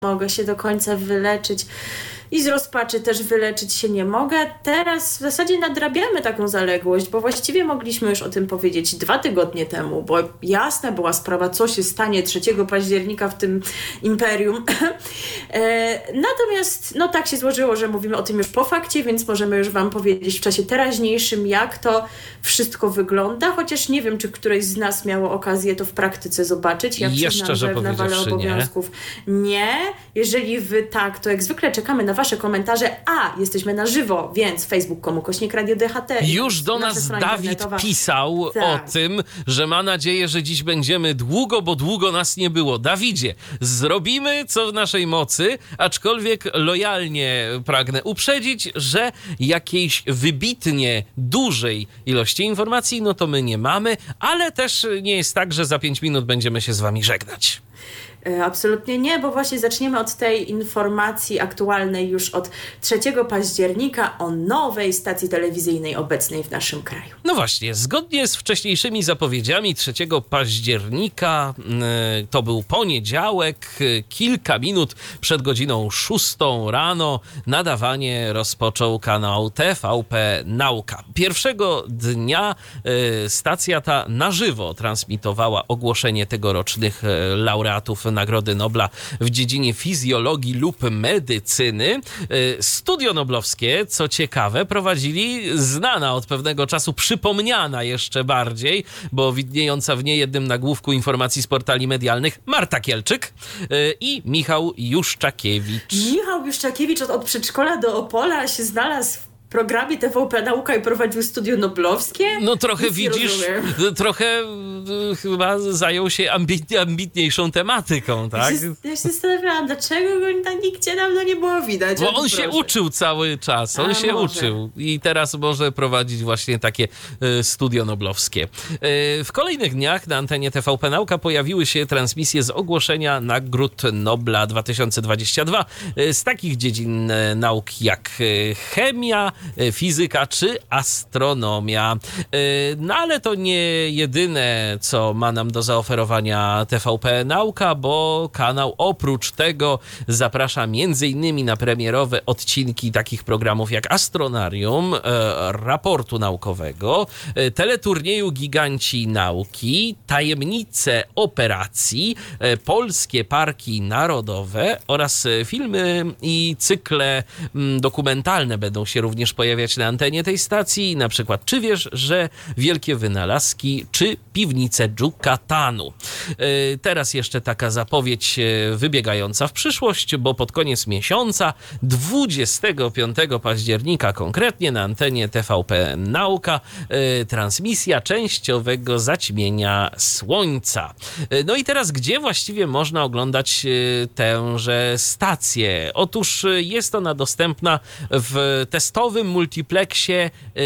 mogę się do końca wyleczyć i z rozpaczy też wyleczyć się nie mogę. Teraz w zasadzie nadrabiamy taką zaległość, bo właściwie mogliśmy już o tym powiedzieć 2 tygodnie temu, bo jasna była sprawa, co się stanie 3 października w tym imperium. Natomiast no tak się złożyło, że mówimy o tym już po fakcie, więc możemy już wam powiedzieć w czasie teraźniejszym, jak to wszystko wygląda, chociaż nie wiem, czy któreś z nas miało okazję to w praktyce zobaczyć. Ja Jeszcze, że w nawale obowiązków nie. Jeżeli wy tak, to jak zwykle czekamy na wasze komentarze, a jesteśmy na żywo, więc facebook.com/Radio DHT. Już do nas Dawid pisał o tym, że ma nadzieję, że dziś będziemy długo, bo długo nas nie było. Dawidzie, zrobimy co w naszej mocy, aczkolwiek lojalnie pragnę uprzedzić, że jakiejś wybitnie dużej ilości informacji, no to my nie mamy, ale też nie jest tak, że za 5 minut będziemy się z wami żegnać. Absolutnie nie, bo właśnie zaczniemy od tej informacji aktualnej już od 3 października o nowej stacji telewizyjnej obecnej w naszym kraju. No właśnie, zgodnie z wcześniejszymi zapowiedziami 3 października, to był poniedziałek, kilka minut przed godziną 6 rano nadawanie rozpoczął kanał TVP Nauka. Pierwszego dnia stacja ta na żywo transmitowała ogłoszenie tegorocznych laureatów Nagrody Nobla w dziedzinie fizjologii lub medycyny. Studio Noblowskie, co ciekawe, prowadzili znana od pewnego czasu, przypomniana jeszcze bardziej, bo widniejąca w niejednym nagłówku informacji z portali medialnych, Marta Kielczyk i Michał Juszczakiewicz. Michał Juszczakiewicz od przedszkola do Opola się znalazł w programie TVP Nauka i prowadził Studio Noblowskie? No trochę widzisz, trochę chyba zajął się ambitniejszą tematyką, tak? Ja się zastanawiałam, dlaczego go nigdzie dawno nie było widać. Bo on się uczył cały czas, uczył i teraz może prowadzić właśnie takie Studio Noblowskie. W kolejnych dniach na antenie TVP Nauka pojawiły się transmisje z ogłoszenia Nagród Nobla 2022 z takich dziedzin nauk jak chemia, fizyka czy astronomia. No ale to nie jedyne, co ma nam do zaoferowania TVP Nauka, bo kanał oprócz tego zaprasza m.in. na premierowe odcinki takich programów jak Astronarium, Raportu Naukowego, teleturnieju Giganci Nauki, Tajemnice Operacji, Polskie Parki Narodowe oraz filmy i cykle dokumentalne będą się również pojawiać na antenie tej stacji, na przykład Czy wiesz, że wielkie wynalazki, czy Piwnice Dżukatanu. Teraz jeszcze taka zapowiedź wybiegająca w przyszłość, bo pod koniec miesiąca, 25 października konkretnie na antenie TVP Nauka, transmisja częściowego zaćmienia Słońca. No i teraz gdzie właściwie można oglądać tęże stację? Otóż jest ona dostępna w testowym multiplexie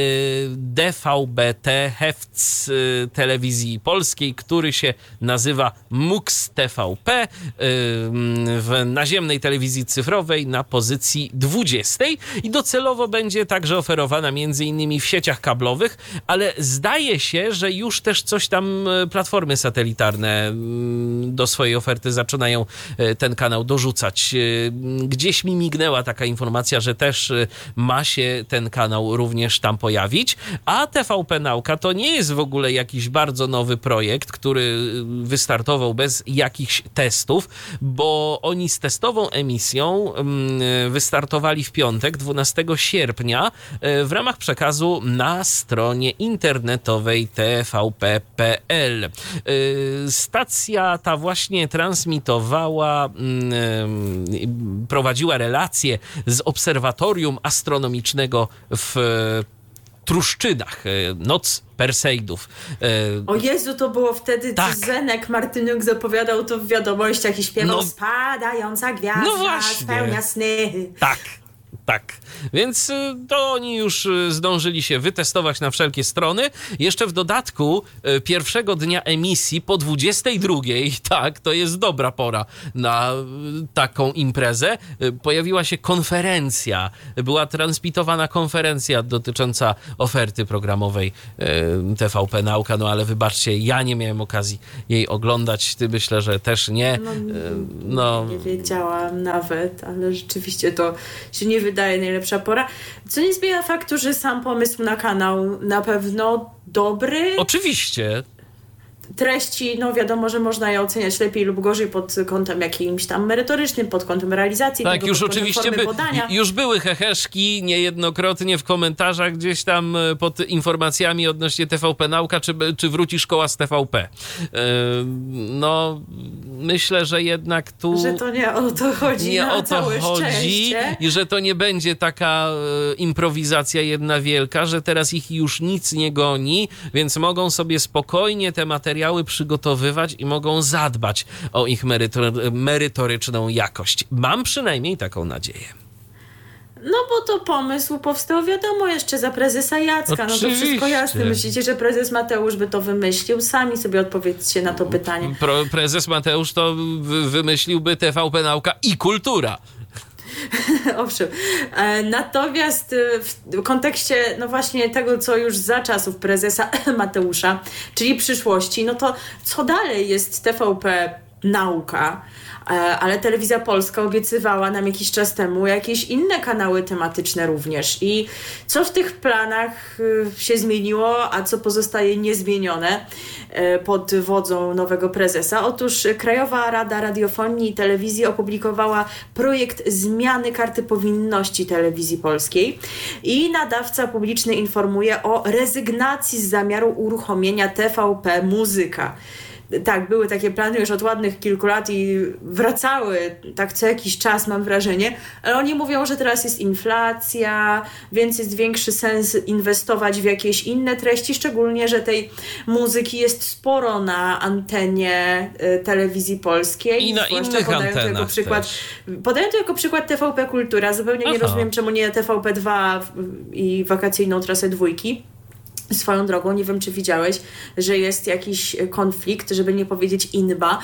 DVB-T Hefc Telewizji Polskiej, który się nazywa MUX TVP w naziemnej telewizji cyfrowej na pozycji 20 i docelowo będzie także oferowana m.in. w sieciach kablowych, ale zdaje się, że już też coś tam platformy satelitarne do swojej oferty zaczynają ten kanał dorzucać. Gdzieś mi mignęła taka informacja, że też ma się ten kanał również tam pojawić, a TVP Nauka to nie jest w ogóle jakiś bardzo nowy projekt, który wystartował bez jakichś testów, bo oni z testową emisją wystartowali w piątek, 12 sierpnia w ramach przekazu na stronie internetowej tvp.pl. Stacja ta właśnie transmitowała, prowadziła relacje z obserwatorium astronomicznego w Truszczydach, Noc Perseidów. O Jezu, to było wtedy, tak. Zenek Martyniuk zapowiadał to w wiadomościach i śpiewał Spadająca gwiazda spełnia sny. Tak. Tak, więc to oni już zdążyli się wytestować na wszelkie strony. Jeszcze w dodatku pierwszego dnia emisji po 22:00, tak, to jest dobra pora na taką imprezę, pojawiła się konferencja. Była transmitowana konferencja dotycząca oferty programowej TVP Nauka, no ale wybaczcie, ja nie miałem okazji jej oglądać, ty myślę, że też nie. Nie wiedziałam nawet, ale rzeczywiście to się nie wydaje najlepsza pora. Co nie zmienia faktu, że sam pomysł na kanał na pewno dobry. Oczywiście. Treści, no wiadomo, że można je oceniać lepiej lub gorzej pod kątem jakimś tam merytorycznym, pod kątem realizacji. Tak, tego, już oczywiście już były heheszki niejednokrotnie w komentarzach gdzieś tam pod informacjami odnośnie TVP Nauka, czy wróci szkoła z TVP. No, myślę, że jednak tu... Że to nie o to chodzi, nie na o to całe chodzi szczęście. I że to nie będzie taka improwizacja jedna wielka, że teraz ich już nic nie goni, więc mogą sobie spokojnie te materiały przygotowywać i mogą zadbać o ich merytoryczną jakość. Mam przynajmniej taką nadzieję. No bo to pomysł powstał, wiadomo, jeszcze za prezesa Jacka. Oczywiście. No to wszystko jasne. Myślicie, że prezes Mateusz by to wymyślił? Sami sobie odpowiedzcie na to pytanie. Prezes Mateusz to wymyśliłby TVP Nauka i Kultura. Owszem. Natomiast w kontekście no właśnie tego, co już za czasów prezesa Mateusza, czyli przyszłości, no to co dalej jest TVP Nauka? Ale Telewizja Polska obiecywała nam jakiś czas temu jakieś inne kanały tematyczne również. I co w tych planach się zmieniło, a co pozostaje niezmienione pod wodzą nowego prezesa? Otóż Krajowa Rada Radiofonii i Telewizji opublikowała projekt zmiany karty powinności Telewizji Polskiej i nadawca publiczny informuje o rezygnacji z zamiaru uruchomienia TVP Muzyka. Tak, były takie plany już od ładnych kilku lat i wracały tak co jakiś czas, mam wrażenie, ale oni mówią, że teraz jest inflacja, więc jest większy sens inwestować w jakieś inne treści, szczególnie, że tej muzyki jest sporo na antenie Telewizji Polskiej. I na innych antenach podaję to jako przykład TVP Kultura, zupełnie nie rozumiem, czemu nie TVP2 i wakacyjną trasę dwójki. Swoją drogą, nie wiem, czy widziałeś, że jest jakiś konflikt, żeby nie powiedzieć inba,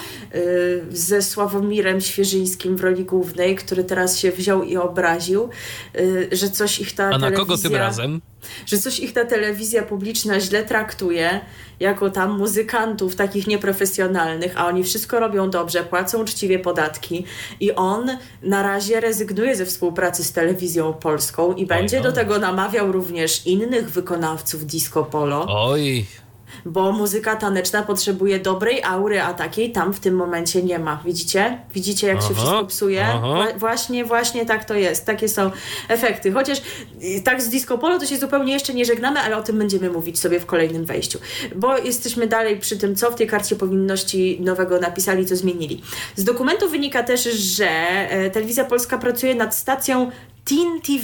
ze Sławomirem Świeżyńskim w roli głównej, który teraz się wziął i obraził, że coś ich ta telewizja... A na kogo tym razem? Że coś ich ta telewizja publiczna źle traktuje, jako tam muzykantów takich nieprofesjonalnych, a oni wszystko robią dobrze, płacą uczciwie podatki i on na razie rezygnuje ze współpracy z Telewizją Polską i będzie do tego namawiał również innych wykonawców disco polo. Oj. Bo muzyka taneczna potrzebuje dobrej aury, a takiej tam w tym momencie nie ma. Widzicie? Widzicie, jak się wszystko psuje? Właśnie tak to jest. Takie są efekty. Chociaż tak z disco polo to się zupełnie jeszcze nie żegnamy, ale o tym będziemy mówić sobie w kolejnym wejściu. Bo jesteśmy dalej przy tym, co w tej karcie powinności nowego napisali, co zmienili. Z dokumentu wynika też, że Telewizja Polska pracuje nad stacją Teen TV.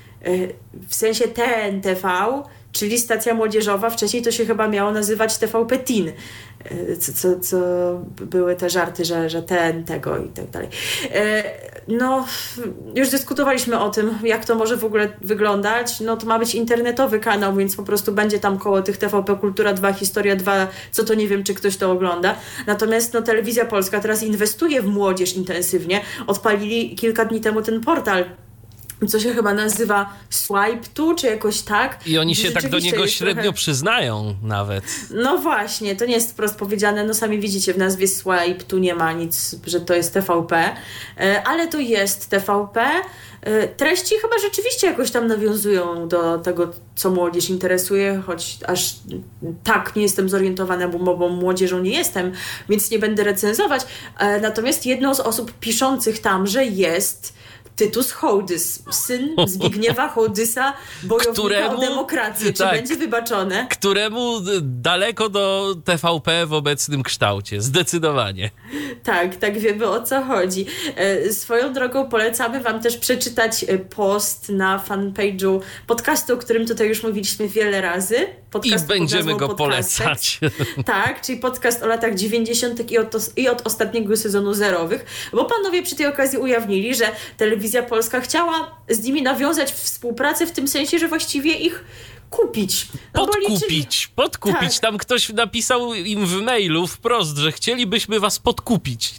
W sensie TNTV, czyli stacja młodzieżowa. Wcześniej to się chyba miało nazywać TVP Teen. Co były te żarty, że ten, tego i tak dalej. No, już dyskutowaliśmy o tym, jak to może w ogóle wyglądać. No, to ma być internetowy kanał, więc po prostu będzie tam koło tych TVP Kultura 2, Historia 2, co to nie wiem, czy ktoś to ogląda. Natomiast no, Telewizja Polska teraz inwestuje w młodzież intensywnie. Odpalili kilka dni temu ten portal, co się chyba nazywa Swipe2, czy jakoś tak. I oni się tak do niego średnio przyznają nawet. No właśnie, to nie jest wprost powiedziane, no sami widzicie, w nazwie Swipe2 nie ma nic, że to jest TVP, ale to jest TVP. Treści chyba rzeczywiście jakoś tam nawiązują do tego, co młodzież interesuje, choć aż tak nie jestem zorientowana, bo młodzieżą nie jestem, więc nie będę recenzować. Natomiast jedną z osób piszących tamże jest Tytus Hołdys, syn Zbigniewa Hołdysa, bojownika o demokrację. Czy będzie wybaczone? Któremu daleko do TVP w obecnym kształcie. Zdecydowanie. Tak wiemy, o co chodzi. Swoją drogą polecamy wam też przeczytać post na fanpage'u podcastu, o którym tutaj już mówiliśmy wiele razy. I będziemy go polecać. Tak, czyli podcast o latach 90. i od ostatniego sezonu zerowych, bo panowie przy tej okazji ujawnili, że Telewizja Telewizja Polska chciała z nimi nawiązać współpracę w tym sensie, że właściwie ich kupić. Podkupić. Tak. Tam ktoś napisał im w mailu wprost, że chcielibyśmy was podkupić.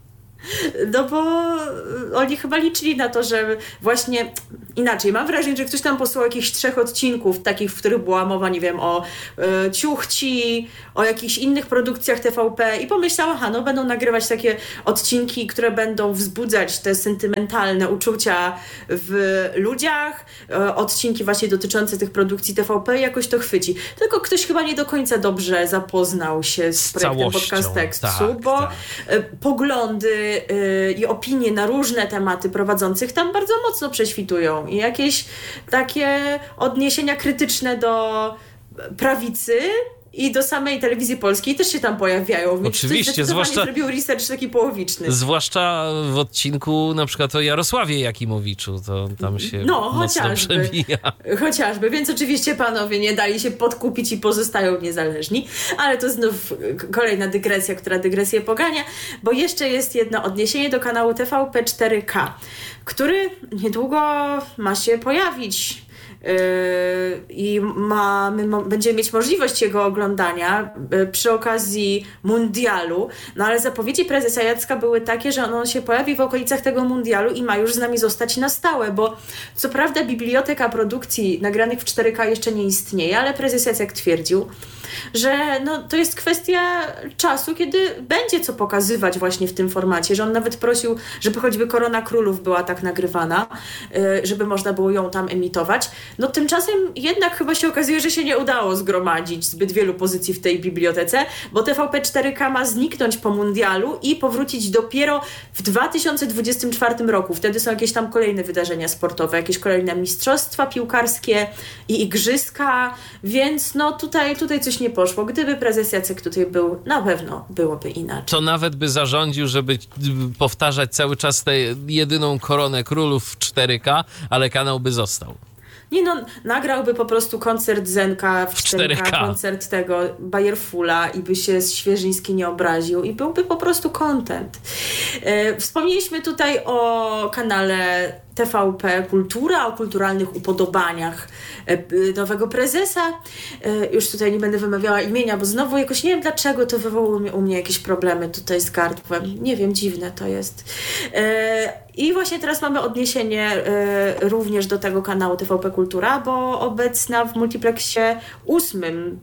No bo oni chyba liczyli na to, że właśnie inaczej. Mam wrażenie, że ktoś tam posłał jakichś 3 odcinków, takich, w których była mowa, nie wiem, o ciuchci, o jakichś innych produkcjach TVP i pomyślała, no będą nagrywać takie odcinki, które będą wzbudzać te sentymentalne uczucia w ludziach, odcinki właśnie dotyczące tych produkcji TVP i jakoś to chwyci. Tylko ktoś chyba nie do końca dobrze zapoznał się z projektem Podcast Tekstu, bo poglądy i opinie na różne tematy prowadzących tam bardzo mocno prześwitują i jakieś takie odniesienia krytyczne do prawicy i do samej Telewizji Polskiej też się tam pojawiają. Więc oczywiście, zwłaszcza zrobił research taki połowiczny. Zwłaszcza w odcinku na przykład o Jarosławie Jakimowiczu, to tam się mocno przebija. Chociażby, więc oczywiście panowie nie dali się podkupić i pozostają niezależni, ale to znów kolejna dygresja, która dygresję pogania, bo jeszcze jest jedno odniesienie do kanału TVP 4K, który niedługo ma się pojawić. I będziemy mieć możliwość jego oglądania przy okazji mundialu, no ale zapowiedzi prezesa Jacka były takie, że on się pojawi w okolicach tego mundialu i ma już z nami zostać na stałe, bo co prawda biblioteka produkcji nagranych w 4K jeszcze nie istnieje, ale prezes Jacek twierdził, że to jest kwestia czasu, kiedy będzie co pokazywać właśnie w tym formacie, że on nawet prosił, żeby choćby Korona Królów była tak nagrywana, żeby można było ją tam emitować. No tymczasem jednak chyba się okazuje, że się nie udało zgromadzić zbyt wielu pozycji w tej bibliotece, bo TVP 4K ma zniknąć po mundialu i powrócić dopiero w 2024 roku. Wtedy są jakieś tam kolejne wydarzenia sportowe, jakieś kolejne mistrzostwa piłkarskie i igrzyska, więc tutaj coś nie poszło. Gdyby prezes Jacek tutaj był, na pewno byłoby inaczej. To nawet by zarządził, żeby powtarzać cały czas tę jedyną Koronę Królów w 4K, ale kanał by został. Nie nagrałby po prostu koncert Zenka w 4K, koncert tego Bajerfula i by się Świeżyński nie obraził i byłby po prostu content. Wspomnieliśmy tutaj o kanale TVP Kultura, o kulturalnych upodobaniach nowego prezesa. Już tutaj nie będę wymawiała imienia, bo znowu jakoś nie wiem dlaczego to wywołuje u mnie jakieś problemy tutaj z gardłem. Nie wiem, dziwne to jest. I właśnie teraz mamy odniesienie również do tego kanału TVP Kultura, bo obecna w multiplexie 8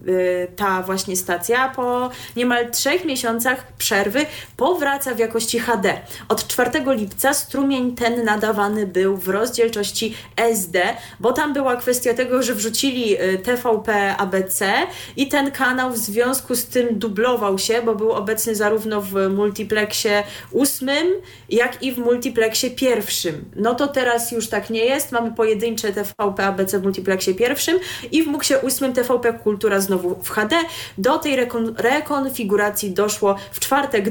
ta właśnie stacja po niemal 3 miesiącach przerwy powraca w jakości HD. Od 4 lipca strumień ten nadawany był w rozdzielczości SD, bo tam była kwestia tego, że wrzucili TVP ABC i ten kanał w związku z tym dublował się, bo był obecny zarówno w multiplexie 8, jak i w multiplexie 1. No to teraz już tak nie jest. Mamy pojedyncze TVP ABC w multiplexie 1 i w MUX-ie 8 TVP Kultura znowu w HD. Do tej rekonfiguracji doszło w czwartek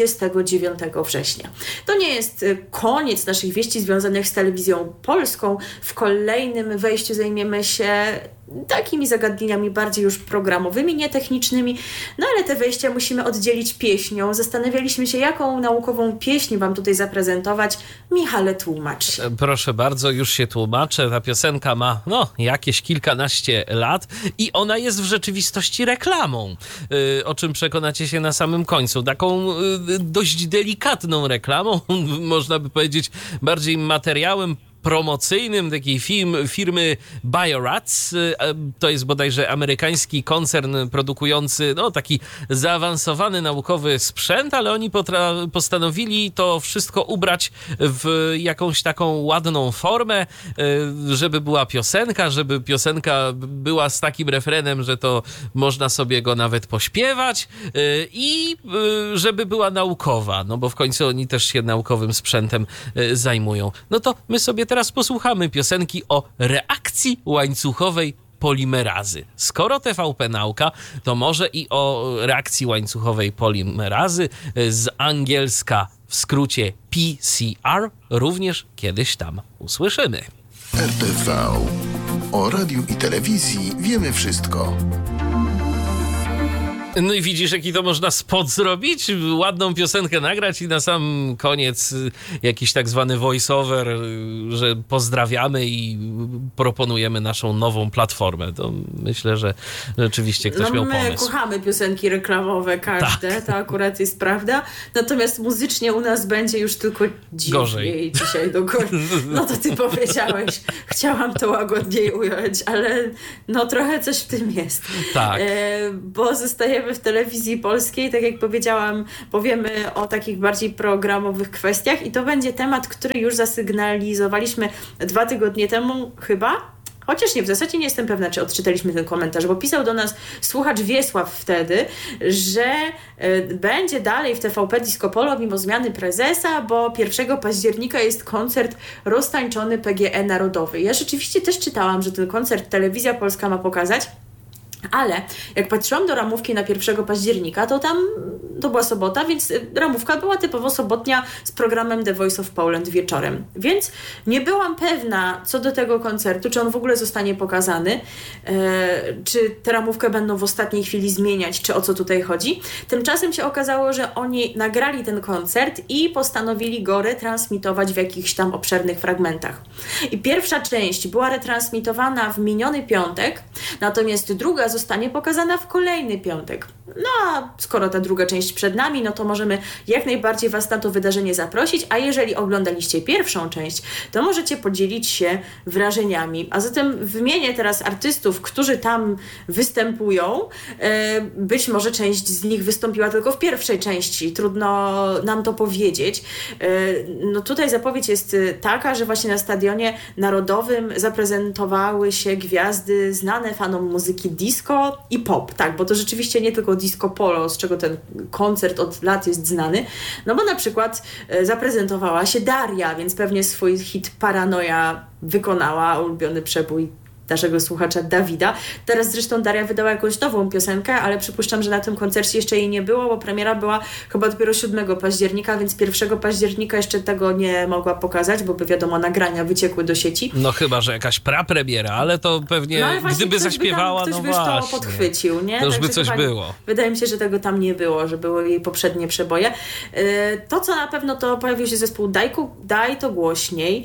29 września. To nie jest koniec naszych wieści związanych z telewizją polską. W kolejnym wejściu zajmiemy się takimi zagadnieniami bardziej już programowymi, nie technicznymi, no ale te wejścia musimy oddzielić pieśnią. Zastanawialiśmy się, jaką naukową pieśń wam tutaj zaprezentować. Michale, tłumacz. Proszę bardzo, już się tłumaczę. Ta piosenka ma, jakieś kilkanaście lat i ona jest w rzeczywistości reklamą, o czym przekonacie się na samym końcu. Taką dość delikatną reklamą, można by powiedzieć bardziej materiałem promocyjnym takiej firmy Biorats. To jest bodajże amerykański koncern produkujący taki zaawansowany naukowy sprzęt, ale oni postanowili to wszystko ubrać w jakąś taką ładną formę, żeby była piosenka, żeby piosenka była z takim refrenem, że to można sobie go nawet pośpiewać i żeby była naukowa, bo w końcu oni też się naukowym sprzętem zajmują. No to my sobie teraz posłuchamy piosenki o reakcji łańcuchowej polimerazy. Skoro TVP Nauka, to może i o reakcji łańcuchowej polimerazy, z angielska w skrócie PCR, również kiedyś tam usłyszymy. RTV. O radiu i telewizji wiemy wszystko. No i widzisz, jaki to można spot zrobić? Ładną piosenkę nagrać i na sam koniec jakiś tak zwany voice-over, że pozdrawiamy i proponujemy naszą nową platformę. To myślę, że rzeczywiście ktoś miał pomysł. My kochamy piosenki reklamowe każde, tak. To akurat jest prawda. Natomiast muzycznie u nas będzie już tylko gorzej. Dzisiaj no to ty powiedziałeś. Chciałam to łagodniej ująć, ale no trochę coś w tym jest. Tak. Bo zostajemy w telewizji polskiej, tak jak powiedziałam, powiemy o takich bardziej programowych kwestiach i to będzie temat, który już zasygnalizowaliśmy 2 tygodnie temu chyba. Chociaż nie, w zasadzie nie jestem pewna, czy odczytaliśmy ten komentarz, bo pisał do nas słuchacz Wiesław wtedy, że będzie dalej w TVP Disco Polo mimo zmiany prezesa, bo 1 października jest koncert roztańczony PGE Narodowy. Ja rzeczywiście też czytałam, że ten koncert Telewizja Polska ma pokazać, ale jak patrzyłam do ramówki na 1 października, to tam to była sobota, więc ramówka była typowo sobotnia z programem The Voice of Poland wieczorem. Więc nie byłam pewna co do tego koncertu, czy on w ogóle zostanie pokazany, czy tę ramówkę będą w ostatniej chwili zmieniać, czy o co tutaj chodzi. Tymczasem się okazało, że oni nagrali ten koncert i postanowili go retransmitować w jakichś tam obszernych fragmentach. I pierwsza część była retransmitowana w miniony piątek, natomiast druga zostanie pokazana w kolejny piątek. No a skoro ta druga część przed nami, no to możemy jak najbardziej Was na to wydarzenie zaprosić, a jeżeli oglądaliście pierwszą część, to możecie podzielić się wrażeniami. A zatem wymienię teraz artystów, którzy tam występują. Być może część z nich wystąpiła tylko w pierwszej części, trudno nam to powiedzieć. No tutaj zapowiedź jest taka, że właśnie na Stadionie Narodowym zaprezentowały się gwiazdy znane fanom muzyki disco i pop, tak, bo to rzeczywiście nie tylko disco polo, z czego ten koncert od lat jest znany, no bo na przykład zaprezentowała się Daria, więc pewnie swój hit Paranoja wykonała, ulubiony przebój naszego słuchacza Dawida. Teraz zresztą Daria wydała jakąś nową piosenkę, ale przypuszczam, że na tym koncercie jeszcze jej nie było, bo premiera była chyba dopiero 7 października, więc 1 października jeszcze tego nie mogła pokazać, bo by wiadomo, nagrania wyciekły do sieci. No chyba, że jakaś prapremiera, ale to pewnie gdyby zaśpiewała, ktoś by właśnie. Ktoś by to podchwycił, nie? To już by Także coś było. Wydaje mi się, że tego tam nie było, że były jej poprzednie przeboje. To, co na pewno, to pojawił się zespół Daj to głośniej.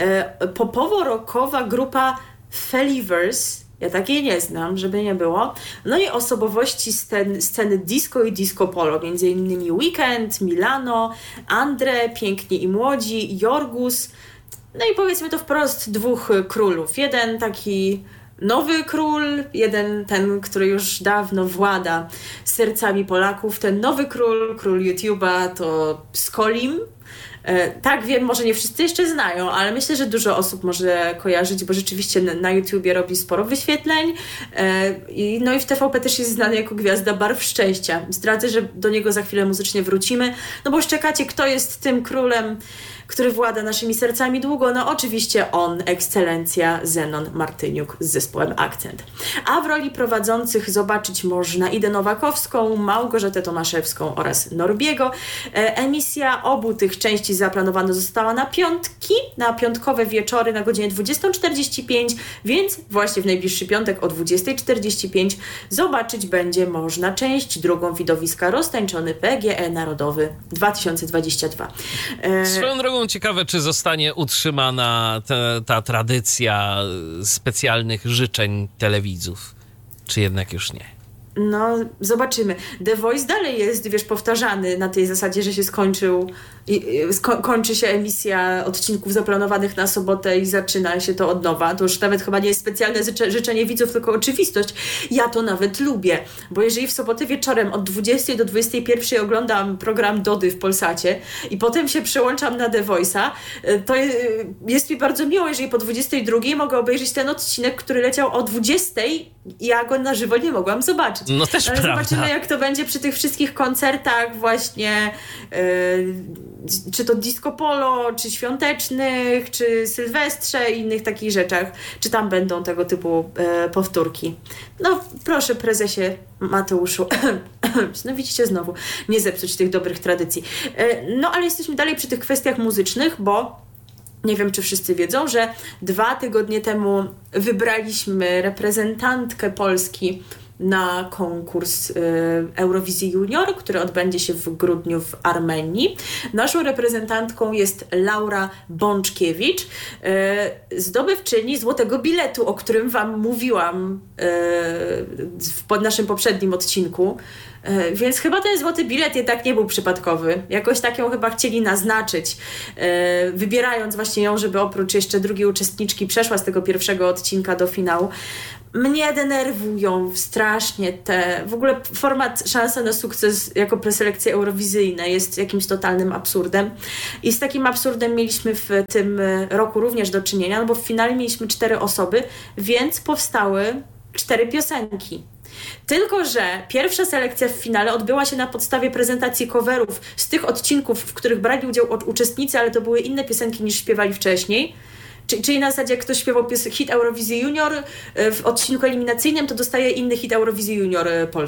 Popowo-rockowa grupa Felivers, ja takiej nie znam, żeby nie było. No i osobowości sceny disco i disco polo, między innymi Weekend, Milano, Andre, Piękni i Młodzi, Jorgus. No i powiedzmy to wprost 2 królów. Jeden taki nowy król, jeden ten, który już dawno włada sercami Polaków. Ten nowy król YouTube'a to Skolim. Tak, wiem, może nie wszyscy jeszcze znają, ale myślę, że dużo osób może kojarzyć, bo rzeczywiście na YouTubie robi sporo wyświetleń. No i w TVP też jest znany jako gwiazda barw szczęścia. Zdradzę, że do niego za chwilę muzycznie wrócimy, no bo szczekacie, kto jest tym królem, który włada naszymi sercami długo. No oczywiście on, ekscelencja Zenon Martyniuk z zespołem Akcent. A w roli prowadzących zobaczyć można Idę Nowakowską, Małgorzatę Tomaszewską oraz Norbiego. Emisja obu tych części zaplanowana została na piątkowe wieczory na godzinę 20:45, więc właśnie w najbliższy piątek o 20:45 zobaczyć będzie można część drugą widowiska Roztańczony PGE Narodowy 2022. Swoją drogą ciekawe, czy zostanie utrzymana ta tradycja specjalnych życzeń telewidzów, czy jednak już nie. No, zobaczymy. The Voice dalej jest, powtarzany na tej zasadzie, że się kończy się emisja odcinków zaplanowanych na sobotę i zaczyna się to od nowa. To już nawet chyba nie jest specjalne życzenie widzów, tylko oczywistość. Ja to nawet lubię, bo jeżeli w sobotę wieczorem od 20 do 21 oglądam program Dody w Polsacie i potem się przełączam na The Voice'a, to jest mi bardzo miło, jeżeli po 22 mogę obejrzeć ten odcinek, który leciał o 20 i ja go na żywo nie mogłam zobaczyć. No też ale prawda. Zobaczymy, jak to będzie przy tych wszystkich koncertach właśnie, czy to disco polo, czy świątecznych, czy sylwestrze i innych takich rzeczach, czy tam będą tego typu powtórki. No proszę, prezesie Mateuszu, no widzicie znowu, nie zepsuć tych dobrych tradycji. No ale jesteśmy dalej przy tych kwestiach muzycznych, bo nie wiem, czy wszyscy wiedzą, że 2 tygodnie temu wybraliśmy reprezentantkę Polski na konkurs Eurowizji Junior, który odbędzie się w grudniu w Armenii. Naszą reprezentantką jest Laura Bączkiewicz, zdobywczyni złotego biletu, o którym Wam mówiłam w naszym poprzednim odcinku. Więc chyba ten złoty bilet jednak nie był przypadkowy. Jakoś tak ją chyba chcieli naznaczyć, wybierając właśnie ją, żeby oprócz jeszcze drugiej uczestniczki przeszła z tego pierwszego odcinka do finału. Mnie denerwują strasznie w ogóle format Szansa na sukces jako preselekcje eurowizyjne jest jakimś totalnym absurdem. I z takim absurdem mieliśmy w tym roku również do czynienia, no bo w finale mieliśmy 4 osoby, więc powstały 4 piosenki. Tylko że pierwsza selekcja w finale odbyła się na podstawie prezentacji coverów z tych odcinków, w których brali udział uczestnicy, ale to były inne piosenki niż śpiewali wcześniej. Czyli na zasadzie, jak ktoś śpiewał hit Eurowizji Junior w odcinku eliminacyjnym, to dostaje inny hit Eurowizji Junior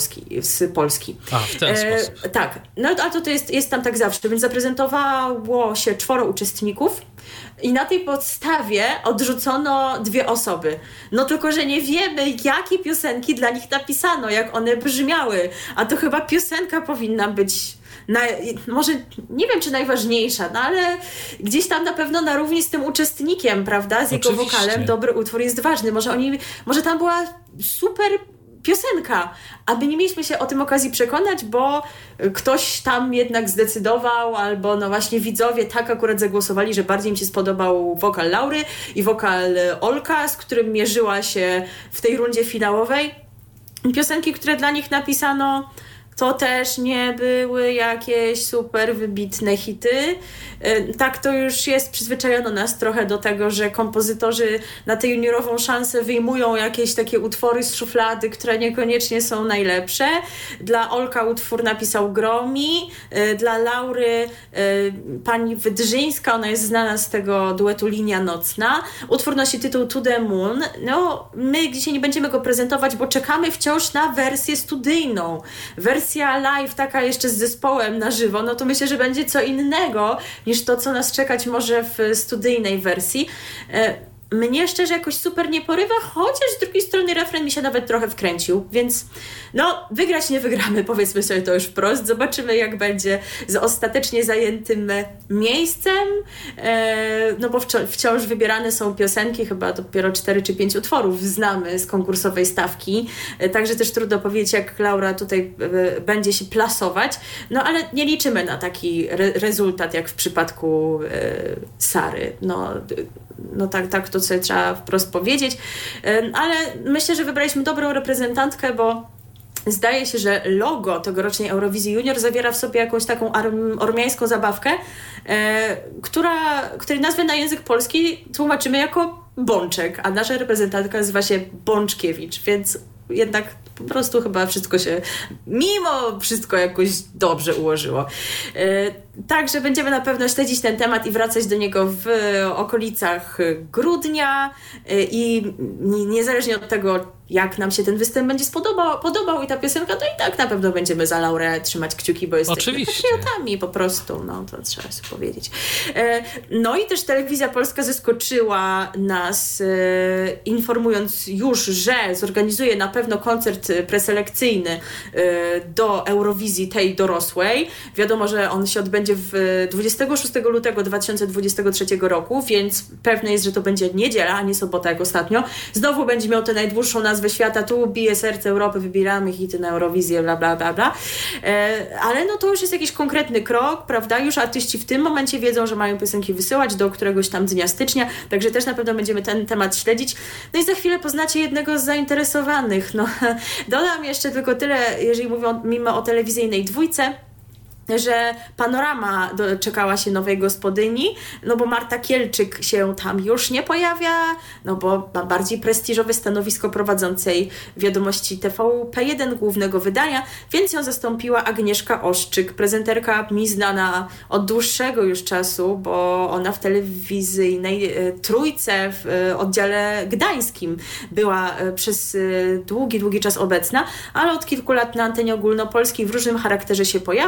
z Polski. A, w ten sposób. Tak. No ale to jest tam tak zawsze, więc zaprezentowało się 4 uczestników i na tej podstawie odrzucono 2 osoby. No tylko, że nie wiemy, jakie piosenki dla nich napisano, jak one brzmiały. A to chyba piosenka powinna być może nie wiem, czy najważniejsza, no ale gdzieś tam na pewno na równi z tym uczestnikiem, prawda, z jego wokalem dobry utwór jest ważny. Może tam była super piosenka, aby nie mieliśmy się o tym okazji przekonać, bo ktoś tam jednak zdecydował, albo no właśnie widzowie tak akurat zagłosowali, że bardziej im się spodobał wokal Laury i wokal Olka, z którym mierzyła się w tej rundzie finałowej. Piosenki, które dla nich napisano, to też nie były jakieś super wybitne hity. Tak to już jest, przyzwyczajono nas trochę do tego, że kompozytorzy na tę juniorową szansę wyjmują jakieś takie utwory z szuflady, które niekoniecznie są najlepsze. Dla Olka utwór napisał Gromi, dla Laury pani Wydrzyńska, ona jest znana z tego duetu Linia Nocna. Utwór nosi tytuł To the Moon. No, my dzisiaj nie będziemy go prezentować, bo czekamy wciąż na wersję studyjną. Wersja live, taka jeszcze z zespołem na żywo, no to myślę, że będzie co innego niż to, co nas czekać może w studyjnej wersji. Mnie szczerze jakoś super nie porywa, chociaż z drugiej strony refren mi się nawet trochę wkręcił, więc no wygrać nie wygramy, powiedzmy sobie to już wprost. Zobaczymy, jak będzie z ostatecznie zajętym miejscem, no bo wciąż wybierane są piosenki, chyba dopiero 4 czy 5 utworów znamy z konkursowej stawki, także też trudno powiedzieć, jak Laura tutaj będzie się plasować, no ale nie liczymy na taki rezultat, jak w przypadku Sary. No tak to sobie trzeba wprost powiedzieć, ale myślę, że wybraliśmy dobrą reprezentantkę, bo zdaje się, że logo tegorocznej Eurowizji Junior zawiera w sobie jakąś taką ormiańską zabawkę, której nazwę na język polski tłumaczymy jako Bączek, a nasza reprezentantka nazywa się Bączkiewicz, więc jednak po prostu chyba wszystko się mimo wszystko jakoś dobrze ułożyło. Także będziemy na pewno śledzić ten temat i wracać do niego w okolicach grudnia i niezależnie od tego, jak nam się ten występ będzie podobał i ta piosenka, to i tak na pewno będziemy za Laurę trzymać kciuki, bo jesteśmy patriotami po prostu, no to trzeba sobie powiedzieć. No i też Telewizja Polska zaskoczyła nas, informując już, że zorganizuje na pewno koncert preselekcyjny do Eurowizji tej dorosłej. Wiadomo, że on się odbędzie 26 lutego 2023 roku, więc pewne jest, że to będzie niedziela, a nie sobota jak ostatnio. Znowu będzie miał tę najdłuższą nazwę świata, tu bije serce Europy, wybieramy hity na Eurowizję, bla, bla, bla, bla. Ale no to już jest jakiś konkretny krok, prawda? Już artyści w tym momencie wiedzą, że mają piosenki wysyłać do któregoś tam dnia stycznia, także też na pewno będziemy ten temat śledzić. No i za chwilę poznacie jednego z zainteresowanych. No, dodam jeszcze tylko tyle, jeżeli mówimy o telewizyjnej dwójce, że Panorama doczekała się nowej gospodyni, no bo Marta Kielczyk się tam już nie pojawia, no bo ma bardziej prestiżowe stanowisko prowadzącej Wiadomości TVP1 głównego wydania, więc ją zastąpiła Agnieszka Oszczyk, prezenterka mi znana od dłuższego już czasu, bo ona w telewizyjnej trójce w oddziale gdańskim była przez długi czas obecna, ale od kilku lat na antenie ogólnopolskiej w różnym charakterze się pojawia, jako na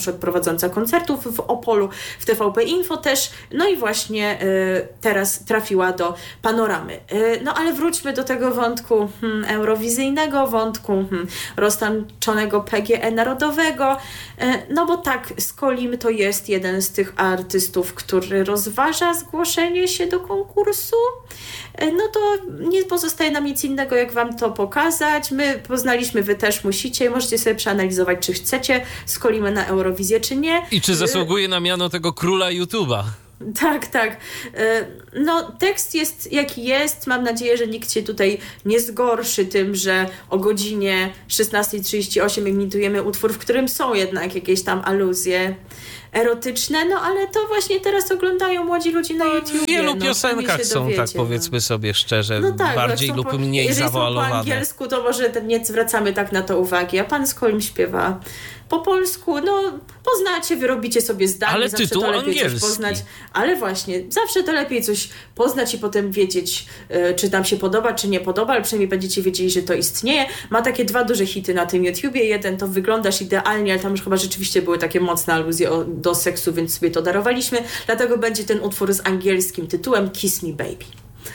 przykład prowadząca koncertów w Opolu, w TVP Info też, no i właśnie teraz trafiła do Panoramy. No ale wróćmy do tego wątku eurowizyjnego, wątku roztańczonego PGE narodowego, no bo tak, Skolim to jest jeden z tych artystów, który rozważa zgłoszenie się do konkursu. No to nie pozostaje nam nic innego, jak wam to pokazać. My poznaliśmy, wy też musicie i możecie sobie przeanalizować, czy chcecie Skolimy na Eurowizję, czy nie. I czy zasługuje na miano tego króla YouTube'a. Tak. No, tekst jest jaki jest. Mam nadzieję, że nikt się tutaj nie zgorszy tym, że o godzinie 16:38 emitujemy utwór, w którym są jednak jakieś tam aluzje erotyczne, no ale to właśnie teraz oglądają młodzi ludzie na YouTube. W wielu piosenkach są, tak powiedzmy sobie szczerze, bardziej lub mniej zawoalowane. Jeżeli są po angielsku, to może nie zwracamy tak na to uwagi, a pan Skolim śpiewa po polsku, no poznacie, wyrobicie sobie zdanie, ale zawsze tytuł to lepiej angielski. coś poznać, ale właśnie, zawsze to lepiej coś poznać i potem wiedzieć, czy nam się podoba, czy nie podoba, ale przynajmniej będziecie wiedzieli, że to istnieje. Ma takie 2 duże hity na tym YouTubie, jeden to Wyglądasz idealnie, ale tam już chyba rzeczywiście były takie mocne aluzje do seksu, więc sobie to darowaliśmy, dlatego będzie ten utwór z angielskim tytułem Kiss Me Baby.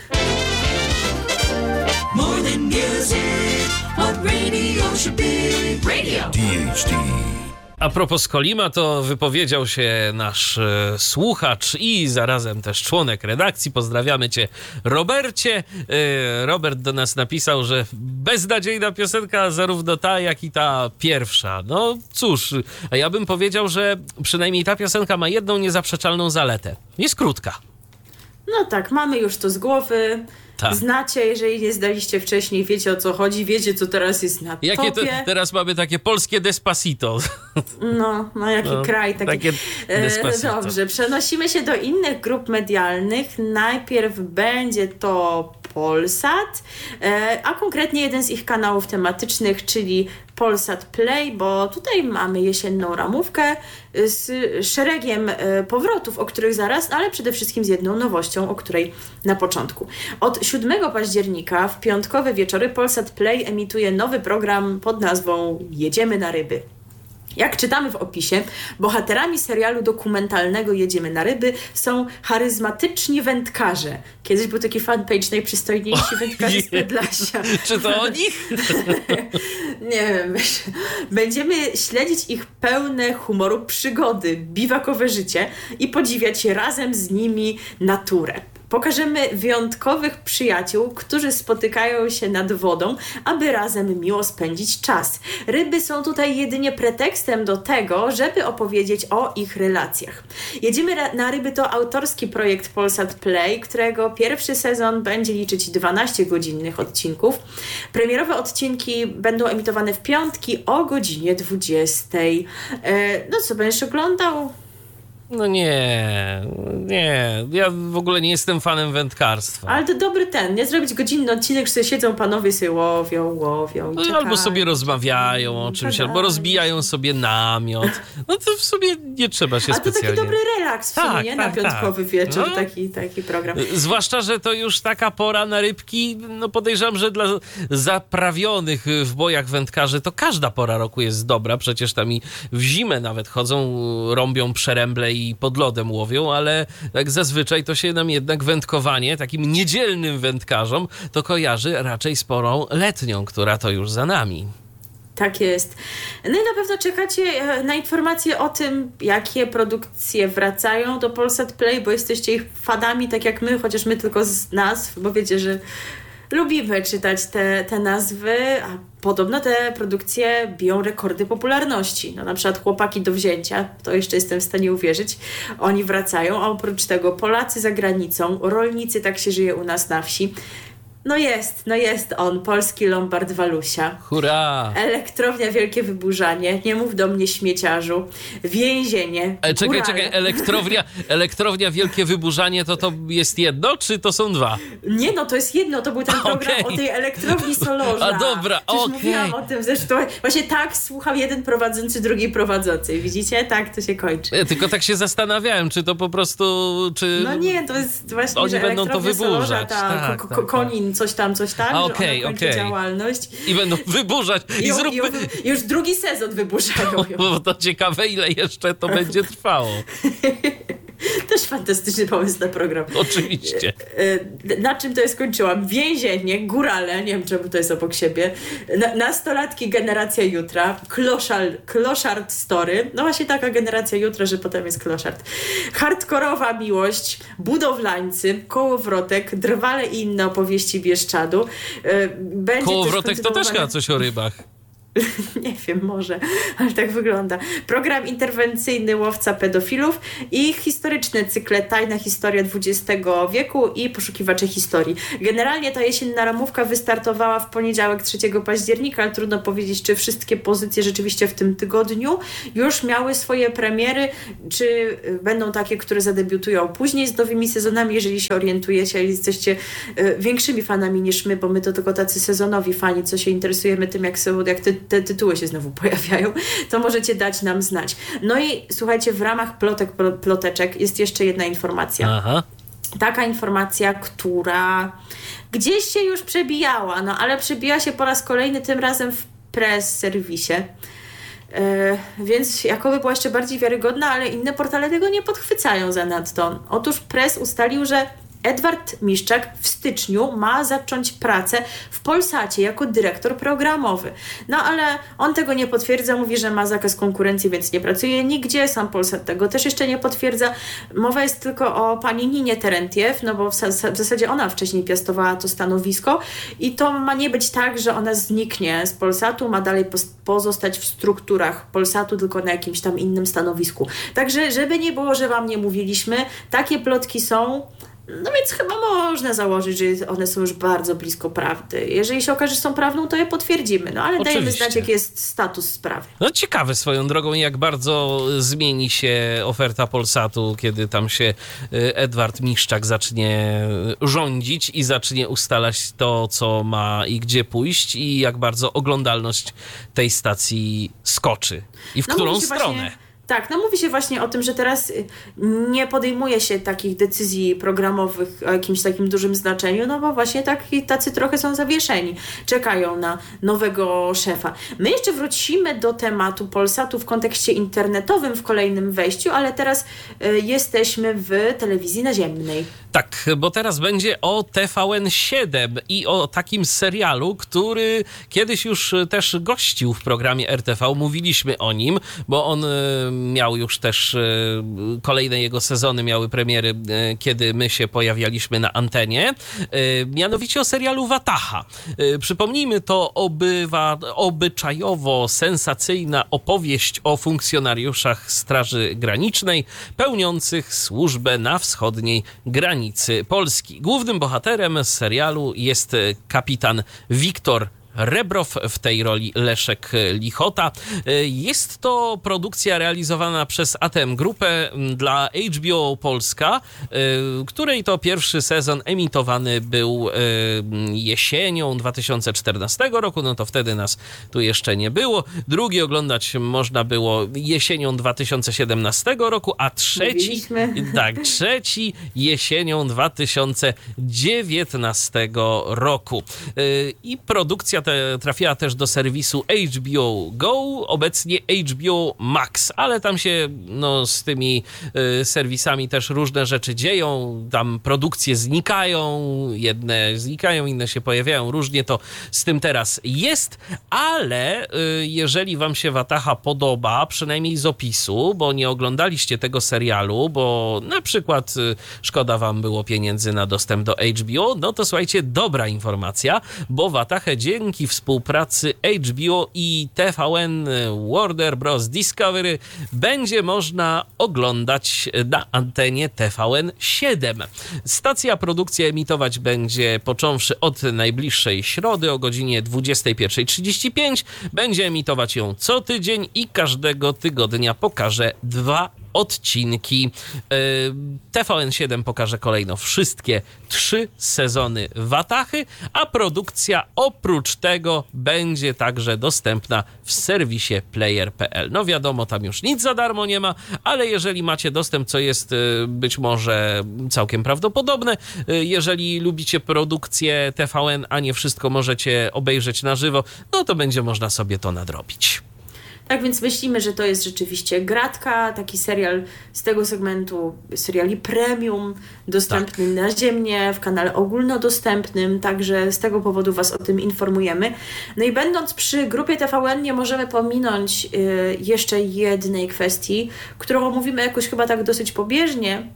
More than music, what radio should be. Radio DHT. A propos Skolima, to wypowiedział się nasz słuchacz i zarazem też członek redakcji. Pozdrawiamy cię, Robercie. Robert do nas napisał, że beznadziejna piosenka, zarówno ta, jak i ta pierwsza. No cóż, a ja bym powiedział, że przynajmniej ta piosenka ma jedną niezaprzeczalną zaletę. Jest krótka. No tak, mamy już to z głowy. Tak. Znacie, jeżeli nie zdaliście wcześniej, wiecie o co chodzi, wiecie co teraz jest na topie. Jakie teraz mamy takie polskie Despacito. No jaki kraj taki. Takie Despacito. Dobrze, przenosimy się do innych grup medialnych. Najpierw będzie to Polsat, a konkretnie jeden z ich kanałów tematycznych, czyli Polsat Play, bo tutaj mamy jesienną ramówkę z szeregiem powrotów, o których zaraz, ale przede wszystkim z jedną nowością, o której na początku. Od 7 października w piątkowe wieczory Polsat Play emituje nowy program pod nazwą Jedziemy na ryby. Jak czytamy w opisie, bohaterami serialu dokumentalnego Jedziemy na ryby są charyzmatyczni wędkarze. Kiedyś był taki fanpage najprzystojniejsi wędkarze z Podlasia. Czy to o nich? Nie wiem. Będziemy śledzić ich pełne humoru przygody, biwakowe życie i podziwiać razem z nimi naturę. Pokażemy wyjątkowych przyjaciół, którzy spotykają się nad wodą, aby razem miło spędzić czas. Ryby są tutaj jedynie pretekstem do tego, żeby opowiedzieć o ich relacjach. Jedziemy na ryby to autorski projekt Polsat Play, którego pierwszy sezon będzie liczyć 12 godzinnych odcinków. Premierowe odcinki będą emitowane w piątki o godzinie 20. No co, będziesz oglądał? No nie, ja w ogóle nie jestem fanem wędkarstwa. Ale to dobry nie zrobić godzinny odcinek, że siedzą panowie sobie łowią i czekają. Albo sobie rozmawiają o czymś, albo rozbijają sobie namiot. No to w sobie nie trzeba się specjalnie... A to taki dobry relaks w sumie, nie? Na piątkowy wieczór, taki program. Zwłaszcza, że to już taka pora na rybki, no podejrzewam, że dla zaprawionych w bojach wędkarzy to każda pora roku jest dobra. Przecież tam i w zimę nawet chodzą, rąbią przeręble i pod lodem łowią, ale tak zazwyczaj to się nam jednak wędkowanie takim niedzielnym wędkarzom to kojarzy raczej z porą letnią, która to już za nami. Tak jest. No i na pewno czekacie na informacje o tym, jakie produkcje wracają do Polsat Play, bo jesteście ich fanami, tak jak my, chociaż my tylko z nazw, bo wiecie, że lubimy czytać te nazwy, a podobno te produkcje biją rekordy popularności. No na przykład Chłopaki do wzięcia, to jeszcze jestem w stanie uwierzyć, oni wracają, a oprócz tego Polacy za granicą, rolnicy, tak się żyje u nas na wsi. No jest on, polski Lombard Walusia. Hurra! Elektrownia Wielkie Wyburzanie, nie mów do mnie śmieciarzu, więzienie. Czekaj, elektrownia Wielkie Wyburzanie to jest jedno, czy to są dwa? Nie, no to jest jedno, to był ten program o tej elektrowni Solorza. A dobra, mówiłam o tym zresztą. Właśnie tak słuchał jeden prowadzący, drugi prowadzący. Widzicie? Tak to się kończy. Ja tylko tak się zastanawiałem, czy to po prostu... Czy no nie, to jest właśnie, oni że będą to wyburzać. Solorza, Konin coś tam, że ona kończy działalność. I będą wyburzać. Już drugi sezon wyburzają. Bo to ciekawe, ile jeszcze to będzie trwało. Też fantastyczny pomysł na program. Oczywiście. Na czym to skończyłam? Więzienie, górale, nie wiem czemu to jest obok siebie, nastolatki, generacja jutra, kloszard story, no właśnie taka generacja jutra, że potem jest kloszard. Hardkorowa miłość, budowlańcy, kołowrotek, drwale i inne opowieści Bieszczadu. Kołowrotek to też chyba coś o rybach. Nie wiem, może, ale tak wygląda. Program interwencyjny Łowca pedofilów i historyczne cykle Tajna historia XX wieku i Poszukiwacze historii. Generalnie ta jesienna ramówka wystartowała w poniedziałek 3 października, ale trudno powiedzieć, czy wszystkie pozycje rzeczywiście w tym tygodniu już miały swoje premiery, czy będą takie, które zadebiutują później z nowymi sezonami, jeżeli się orientujecie, jeżeli jesteście większymi fanami niż my, bo my to tylko tacy sezonowi fani, co się interesujemy tym, jak te tytuły się znowu pojawiają, to możecie dać nam znać. No i słuchajcie, w ramach ploteczek jest jeszcze jedna informacja. Aha. Taka informacja, która gdzieś się już przebijała, no ale przebija się po raz kolejny, tym razem w press serwisie. Więc jakoby była jeszcze bardziej wiarygodna, ale inne portale tego nie podchwycają zanadto. Otóż press ustalił, że Edward Miszczak w styczniu ma zacząć pracę w Polsacie jako dyrektor programowy. No ale on tego nie potwierdza, mówi, że ma zakaz konkurencji, więc nie pracuje nigdzie. Sam Polsat tego też jeszcze nie potwierdza. Mowa jest tylko o pani Ninie Terentiew, no bo w zasadzie ona wcześniej piastowała to stanowisko i to ma nie być tak, że ona zniknie z Polsatu, ma dalej pozostać w strukturach Polsatu, tylko na jakimś tam innym stanowisku. Także żeby nie było, że wam nie mówiliśmy, takie plotki są. No więc chyba można założyć, że one są już bardzo blisko prawdy. Jeżeli się okaże, że są prawdą, to je potwierdzimy. No ale dajemy znać, jaki jest status sprawy. No ciekawe swoją drogą, jak bardzo zmieni się oferta Polsatu, kiedy tam się Edward Miszczak zacznie rządzić i zacznie ustalać to, co ma i gdzie pójść i jak bardzo oglądalność tej stacji skoczy. I w którą stronę. Tak, no mówi się właśnie o tym, że teraz nie podejmuje się takich decyzji programowych o jakimś takim dużym znaczeniu, no bo właśnie tacy trochę są zawieszeni. Czekają na nowego szefa. My jeszcze wrócimy do tematu Polsatu w kontekście internetowym w kolejnym wejściu, ale teraz jesteśmy w telewizji naziemnej. Tak, bo teraz będzie o TVN7 i o takim serialu, który kiedyś już też gościł w programie RTV. Mówiliśmy o nim, bo on miał już też kolejne jego sezony miały premiery, kiedy my się pojawialiśmy na antenie. Mianowicie o serialu Wataha. Przypomnijmy, to obyczajowo-sensacyjna opowieść o funkcjonariuszach Straży Granicznej pełniących służbę na wschodniej granicy Polski. Głównym bohaterem serialu jest kapitan Wiktor Rebrow, w tej roli Leszek Lichota. Jest to produkcja realizowana przez ATM Grupę dla HBO Polska, której to pierwszy sezon emitowany był jesienią 2014 roku, no to wtedy nas tu jeszcze nie było. Drugi oglądać można było jesienią 2017 roku, a trzeci jesienią 2019 roku. I produkcja trafiła też do serwisu HBO Go, obecnie HBO Max, ale tam się z tymi serwisami też różne rzeczy dzieją, tam produkcje znikają, jedne znikają, inne się pojawiają, różnie to z tym teraz jest, ale jeżeli wam się Wataha podoba, przynajmniej z opisu, bo nie oglądaliście tego serialu, bo na przykład szkoda wam było pieniędzy na dostęp do HBO, no to słuchajcie, dobra informacja, bo Watahę dzięki współpracy HBO i TVN Warner Bros. Discovery będzie można oglądać na antenie TVN7. Stacja produkcji emitować będzie począwszy od najbliższej środy o godzinie 21:35. Będzie emitować ją co tydzień i każdego tygodnia pokaże 2 odcinki. TVN7 pokaże kolejno wszystkie 3 sezony Watachy, a produkcja oprócz tego będzie także dostępna w serwisie player.pl. No wiadomo, tam już nic za darmo nie ma, ale jeżeli macie dostęp, co jest być może całkiem prawdopodobne, jeżeli lubicie produkcję TVN, a nie wszystko możecie obejrzeć na żywo, no to będzie można sobie to nadrobić. Tak więc myślimy, że to jest rzeczywiście gratka, taki serial z tego segmentu, seriali premium, dostępny naziemnie, w kanale ogólnodostępnym, także z tego powodu Was o tym informujemy. No i będąc przy grupie TVN nie możemy pominąć jeszcze jednej kwestii, którą omówimy jakoś chyba tak dosyć pobieżnie,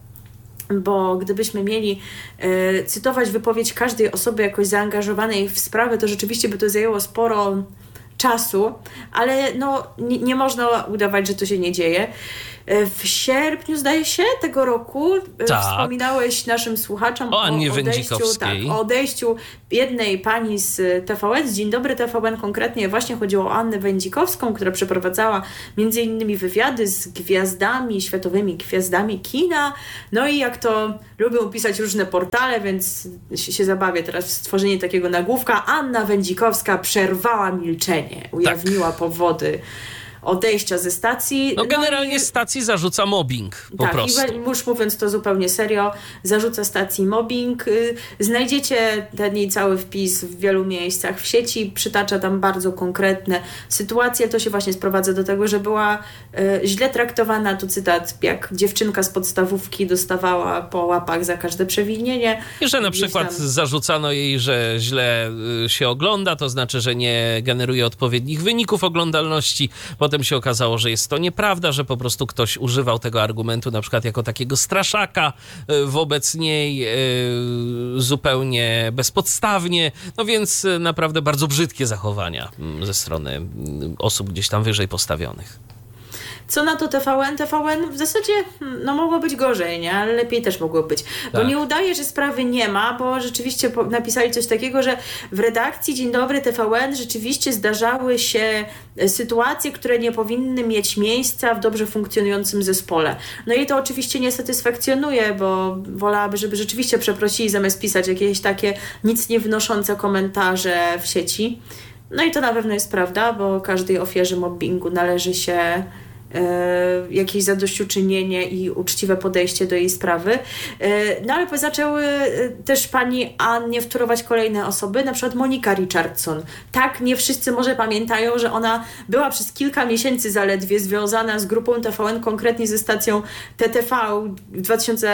bo gdybyśmy mieli cytować wypowiedź każdej osoby jakoś zaangażowanej w sprawę, to rzeczywiście by to zajęło sporo czasu, ale no, nie można udawać, że to się nie dzieje. W sierpniu, zdaje się, tego roku wspominałeś naszym słuchaczom o Annie Wędzikowskiej. O odejściu jednej pani z TVN, z Dzień Dobry TVN konkretnie. Właśnie chodziło o Annę Wędzikowską, która przeprowadzała między innymi wywiady z gwiazdami, światowymi gwiazdami kina. No i jak to lubią pisać różne portale, więc się zabawię teraz w stworzenie takiego nagłówka. Anna Wędzikowska przerwała milczenie, ujawniła powody odejścia ze stacji. No generalnie stacji zarzuca mobbing po prostu. Tak, już mówiąc to zupełnie serio, zarzuca stacji mobbing. Znajdziecie ten jej cały wpis w wielu miejscach w sieci, przytacza tam bardzo konkretne sytuacje. To się właśnie sprowadza do tego, że była źle traktowana, tu cytat, jak dziewczynka z podstawówki dostawała po łapach za każde przewinienie. I że na przykład zarzucano jej, że źle się ogląda, to znaczy, że nie generuje odpowiednich wyników oglądalności. Potem się okazało, że jest to nieprawda, że po prostu ktoś używał tego argumentu na przykład jako takiego straszaka wobec niej zupełnie bezpodstawnie. No więc naprawdę bardzo brzydkie zachowania ze strony osób gdzieś tam wyżej postawionych. Co na to TVN? TVN w zasadzie mogło być gorzej, nie? Ale lepiej też mogło być. Bo nie udaje, że sprawy nie ma, bo rzeczywiście napisali coś takiego, że w redakcji Dzień Dobry TVN rzeczywiście zdarzały się sytuacje, które nie powinny mieć miejsca w dobrze funkcjonującym zespole. No i to oczywiście nie satysfakcjonuje, bo wolałaby, żeby rzeczywiście przeprosili zamiast pisać jakieś takie nic nie wnoszące komentarze w sieci. No i to na pewno jest prawda, bo każdej ofierze mobbingu należy się jakieś zadośćuczynienie i uczciwe podejście do jej sprawy. No ale zaczęły też pani Annie wtórować kolejne osoby, na przykład Monika Richardson. Tak, nie wszyscy może pamiętają, że ona była przez kilka miesięcy zaledwie związana z grupą TVN, konkretnie ze stacją TTV w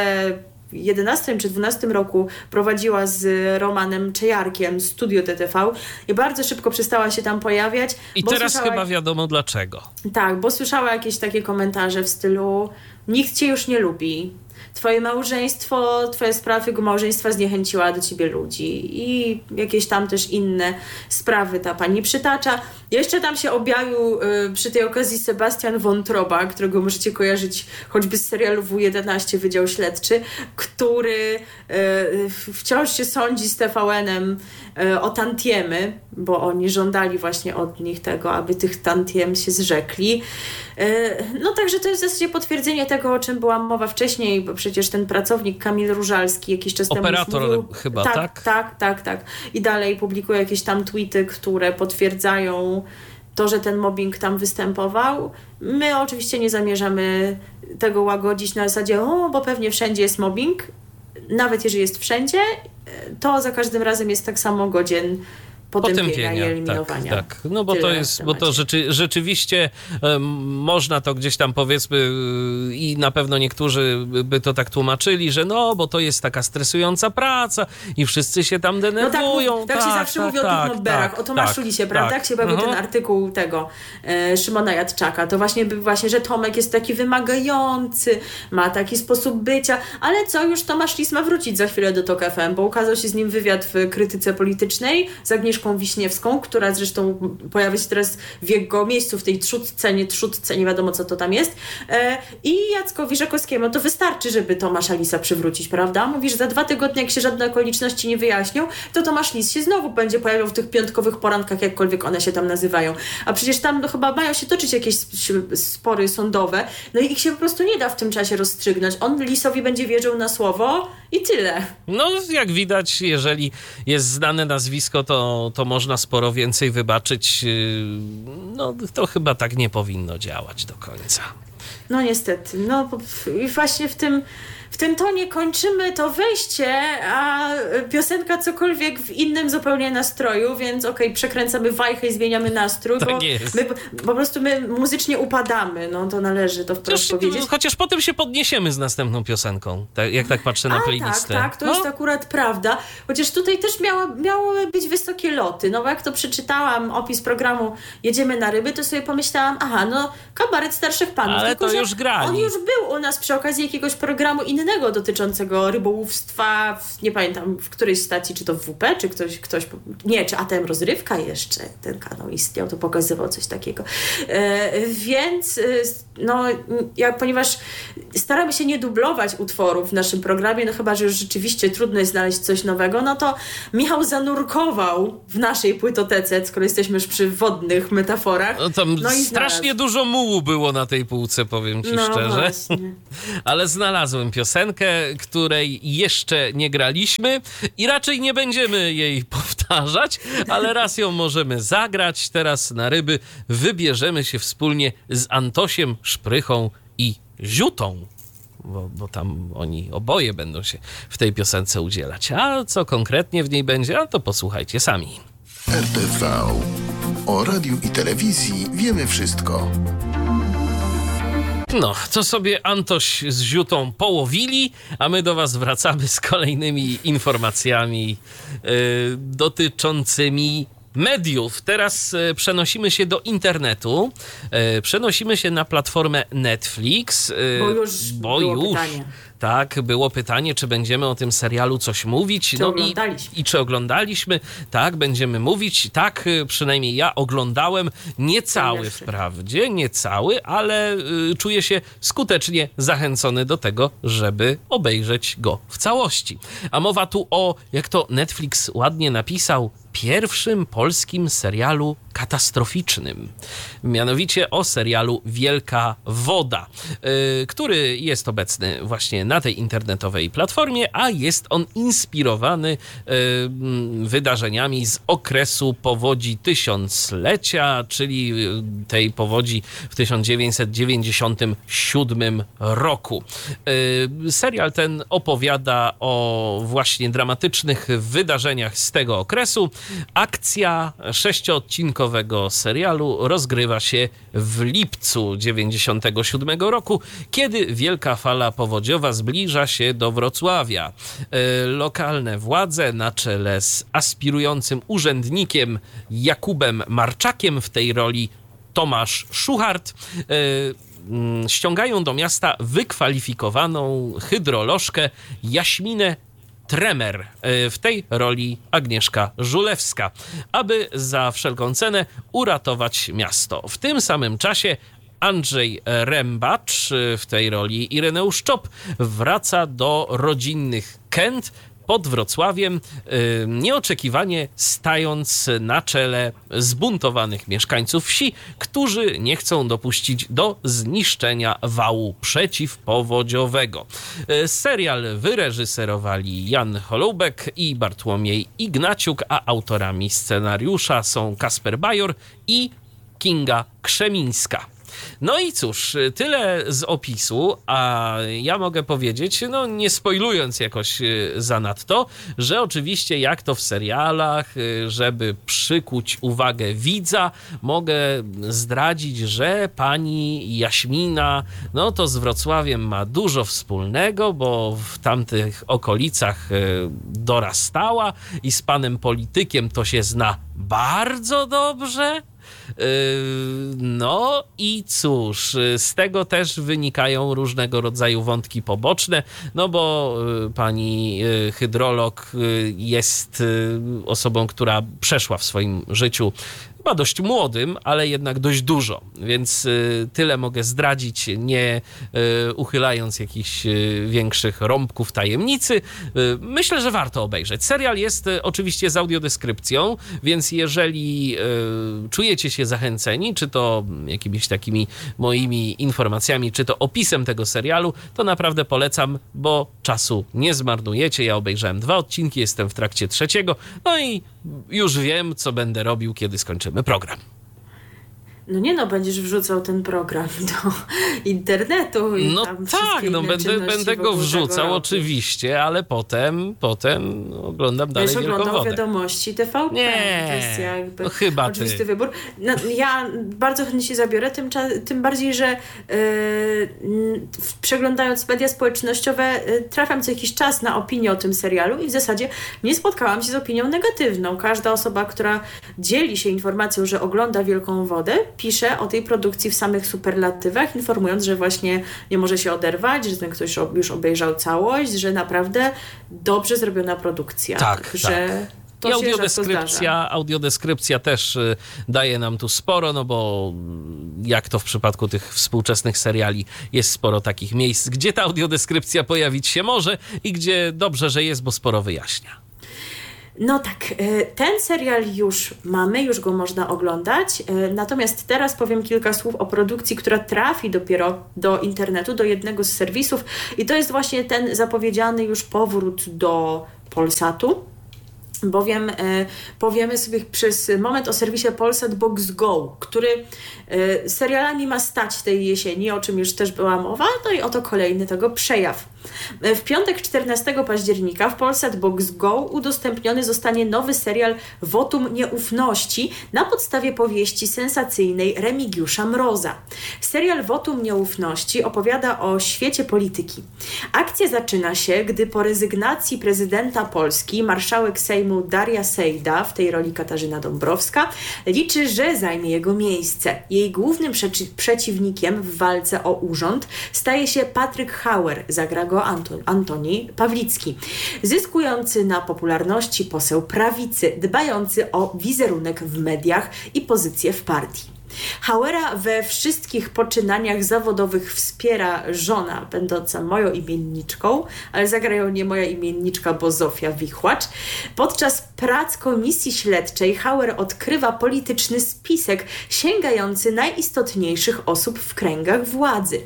2011 czy 2012 roku prowadziła z Romanem Czejarkiem Studio TTV i bardzo szybko przestała się tam pojawiać. I teraz chyba wiadomo dlaczego. Tak, bo słyszała jakieś takie komentarze w stylu nikt cię już nie lubi. Twoje małżeństwo, twoja sprawa twojego małżeństwa zniechęciła do ciebie ludzi i jakieś tam też inne sprawy ta pani przytacza. Jeszcze tam się objawił przy tej okazji Sebastian Wątroba, którego możecie kojarzyć choćby z serialu W11 Wydział Śledczy, który wciąż się sądzi z TVN-em o tantiemy, bo oni żądali właśnie od nich tego, aby tych tantiem się zrzekli. No także to jest w zasadzie potwierdzenie tego, o czym była mowa wcześniej, bo przecież ten pracownik Kamil Różalski jakiś czas temu operator mówił, chyba, tak. I dalej publikuje jakieś tam tweety, które potwierdzają to, że ten mobbing tam występował. My oczywiście nie zamierzamy tego łagodzić na zasadzie, bo pewnie wszędzie jest mobbing. Nawet jeżeli jest wszędzie, to za każdym razem jest tak samo godzien potępienia i eliminowania. Tak. No bo to jest, bo to rzeczywiście można to gdzieś tam powiedzmy i na pewno niektórzy by to tak tłumaczyli, że bo to jest taka stresująca praca i wszyscy się tam denerwują. Tak się zawsze mówi o tych mobberach, o Tomaszu Lisie, prawda? Jak się pojawił ten artykuł tego Szymona Jadczaka, to właśnie, że Tomek jest taki wymagający, ma taki sposób bycia, ale co, już Tomasz Lis ma wrócić za chwilę do TOK FM, bo ukazał się z nim wywiad w Krytyce Politycznej z Agnieszką Agnieszką Wiśniewską, która zresztą pojawia się teraz w jego miejscu, w tej trzódce, nie wiadomo co to tam jest, i Jackowi Żakowskiemu. To wystarczy, żeby Tomasza Lisa przywrócić, prawda? Mówisz, za 2 tygodnie, jak się żadne okoliczności nie wyjaśnią, to Tomasz Lis się znowu będzie pojawiał w tych piątkowych porankach, jakkolwiek one się tam nazywają. A przecież tam chyba mają się toczyć jakieś spory sądowe, no i ich się po prostu nie da w tym czasie rozstrzygnąć. On Lisowi będzie wierzył na słowo i tyle. No, jak widać, jeżeli jest znane nazwisko, to można sporo więcej wybaczyć. No, to chyba tak nie powinno działać do końca. No niestety. No i właśnie w tym tonie kończymy to wejście, a piosenka cokolwiek w innym zupełnie nastroju, więc przekręcamy wajchę i zmieniamy nastrój, tak bo jest. my po prostu muzycznie upadamy, no to należy to wprost powiedzieć. Chociaż potem się podniesiemy z następną piosenką, jak tak patrzę na playlistę. Tak, to jest akurat prawda, chociaż tutaj też miały być wysokie loty, no bo jak to przeczytałam opis programu Jedziemy na ryby, to sobie pomyślałam, kabaret starszych panów. Ale tylko, to już grali. On już był u nas przy okazji jakiegoś programu innego dotyczącego rybołówstwa, nie pamiętam w którejś stacji, czy to w WP, czy czy ATM Rozrywka jeszcze, ten kanał istniał, to pokazywał coś takiego. Więc ponieważ staramy się nie dublować utworów w naszym programie, no chyba, że już rzeczywiście trudno jest znaleźć coś nowego, no to Michał zanurkował w naszej płytotece, skoro jesteśmy już przy wodnych metaforach. No tam strasznie dużo mułu było na tej półce, powiem ci szczerze. Właśnie. Ale znalazłem piosenkę, której jeszcze nie graliśmy i raczej nie będziemy jej powtarzać, ale raz ją możemy zagrać. Teraz na ryby wybierzemy się wspólnie z Antosiem Szprychą i Ziutą, bo tam oni oboje będą się w tej piosence udzielać. A co konkretnie w niej będzie, to posłuchajcie sami. RTV. O radiu i telewizji wiemy wszystko. No, to sobie Antoś z Ziutą połowili, a my do was wracamy z kolejnymi informacjami dotyczącymi mediów. Teraz przenosimy się do internetu, przenosimy się na platformę Netflix. Bo już pytanie. Tak, było pytanie, czy będziemy o tym serialu coś mówić. Czy oglądaliśmy? I czy oglądaliśmy? Tak, będziemy mówić. Tak, przynajmniej ja oglądałem. Niecały wprawdzie, niecały, ale czuję się skutecznie zachęcony do tego, żeby obejrzeć go w całości. A mowa tu o, jak to Netflix ładnie napisał, pierwszym polskim serialu katastroficznym. Mianowicie o serialu Wielka Woda, który jest obecny właśnie na tej internetowej platformie, a jest on inspirowany wydarzeniami z okresu powodzi tysiąclecia, czyli tej powodzi w 1997 roku. Serial ten opowiada o właśnie dramatycznych wydarzeniach z tego okresu. Akcja 6-odcinkowego serialu rozgrywa się w lipcu 97 roku, kiedy wielka fala powodziowa zbliża się do Wrocławia. Lokalne władze na czele z aspirującym urzędnikiem Jakubem Marczakiem, w tej roli Tomasz Szuchart, ściągają do miasta wykwalifikowaną hydrolożkę Jaśminę Tremer, w tej roli Agnieszka Żulewska, aby za wszelką cenę uratować miasto. W tym samym czasie Andrzej Rębacz, w tej roli Ireneusz Czop, wraca do rodzinnych Kęt pod Wrocławiem, nieoczekiwanie stając na czele zbuntowanych mieszkańców wsi, którzy nie chcą dopuścić do zniszczenia wału przeciwpowodziowego. Serial wyreżyserowali Jan Holoubek i Bartłomiej Ignaciuk, a autorami scenariusza są Kasper Bajor i Kinga Krzemińska. No i cóż, tyle z opisu, a ja mogę powiedzieć, nie spoilując jakoś zanadto, że oczywiście jak to w serialach, żeby przykuć uwagę widza, mogę zdradzić, że pani Jaśmina, to z Wrocławiem ma dużo wspólnego, bo w tamtych okolicach dorastała i z panem politykiem to się zna bardzo dobrze. No i cóż, z tego też wynikają różnego rodzaju wątki poboczne, no bo pani hydrolog jest osobą, która przeszła w swoim życiu chyba dość młodym, ale jednak dość dużo, więc tyle mogę zdradzić, nie uchylając jakichś większych rąbków tajemnicy. Myślę, że warto obejrzeć. Serial jest oczywiście z audiodeskrypcją, więc jeżeli czujecie się zachęceni, czy to jakimiś takimi moimi informacjami, czy to opisem tego serialu, to naprawdę polecam, bo czasu nie zmarnujecie. Ja obejrzałem 2 odcinki, jestem w trakcie 3, no i już wiem, co będę robił, kiedy skończymy program. No nie no, będziesz wrzucał ten program do internetu i no tam tak, no będę go wrzucał oczywiście, ale potem oglądam dalej Wielką oglądał wodę. Wiadomości TVP. Nie, to jest jakby no chyba oczywisty ty. wybór. No, ja bardzo chętnie się zabiorę, tym bardziej, że przeglądając media społecznościowe trafiam co jakiś czas na opinię o tym serialu i w zasadzie nie spotkałam się z opinią negatywną. Każda osoba, która dzieli się informacją, że ogląda Wielką Wodę, pisze o tej produkcji w samych superlatywach, informując, że właśnie nie może się oderwać, że ten ktoś już obejrzał całość, że naprawdę dobrze zrobiona produkcja. Tak, że to i się audiodeskrypcja też daje nam tu sporo, no bo jak to w przypadku tych współczesnych seriali jest sporo takich miejsc, gdzie ta audiodeskrypcja pojawić się może i gdzie dobrze, że jest, bo sporo wyjaśnia. No tak, ten serial już mamy, już go można oglądać, natomiast teraz powiem kilka słów o produkcji, która trafi dopiero do internetu, do jednego z serwisów i to jest właśnie ten zapowiedziany już powrót do Polsatu. Bowiem powiemy sobie przez moment o serwisie Polsat Box Go, który serialami ma stać tej jesieni, o czym już też była mowa, no i oto kolejny tego przejaw. W piątek 14 października w Polsat Box Go udostępniony zostanie nowy serial Wotum Nieufności na podstawie powieści sensacyjnej Remigiusza Mroza. Serial Wotum Nieufności opowiada o świecie polityki. Akcja zaczyna się, gdy po rezygnacji prezydenta Polski marszałek Sejmu Daria Sejda, w tej roli Katarzyna Dąbrowska, liczy, że zajmie jego miejsce. Jej głównym przeciwnikiem w walce o urząd staje się Patryk Hauer, zagra go Antoni Pawlicki, zyskujący na popularności poseł prawicy, dbający o wizerunek w mediach i pozycję w partii. Hauera we wszystkich poczynaniach zawodowych wspiera żona, będąca moją imienniczką, ale zagrają nie moja imienniczka, bo Zofia Wichłacz. Podczas prac komisji śledczej Hauer odkrywa polityczny spisek sięgający najistotniejszych osób w kręgach władzy.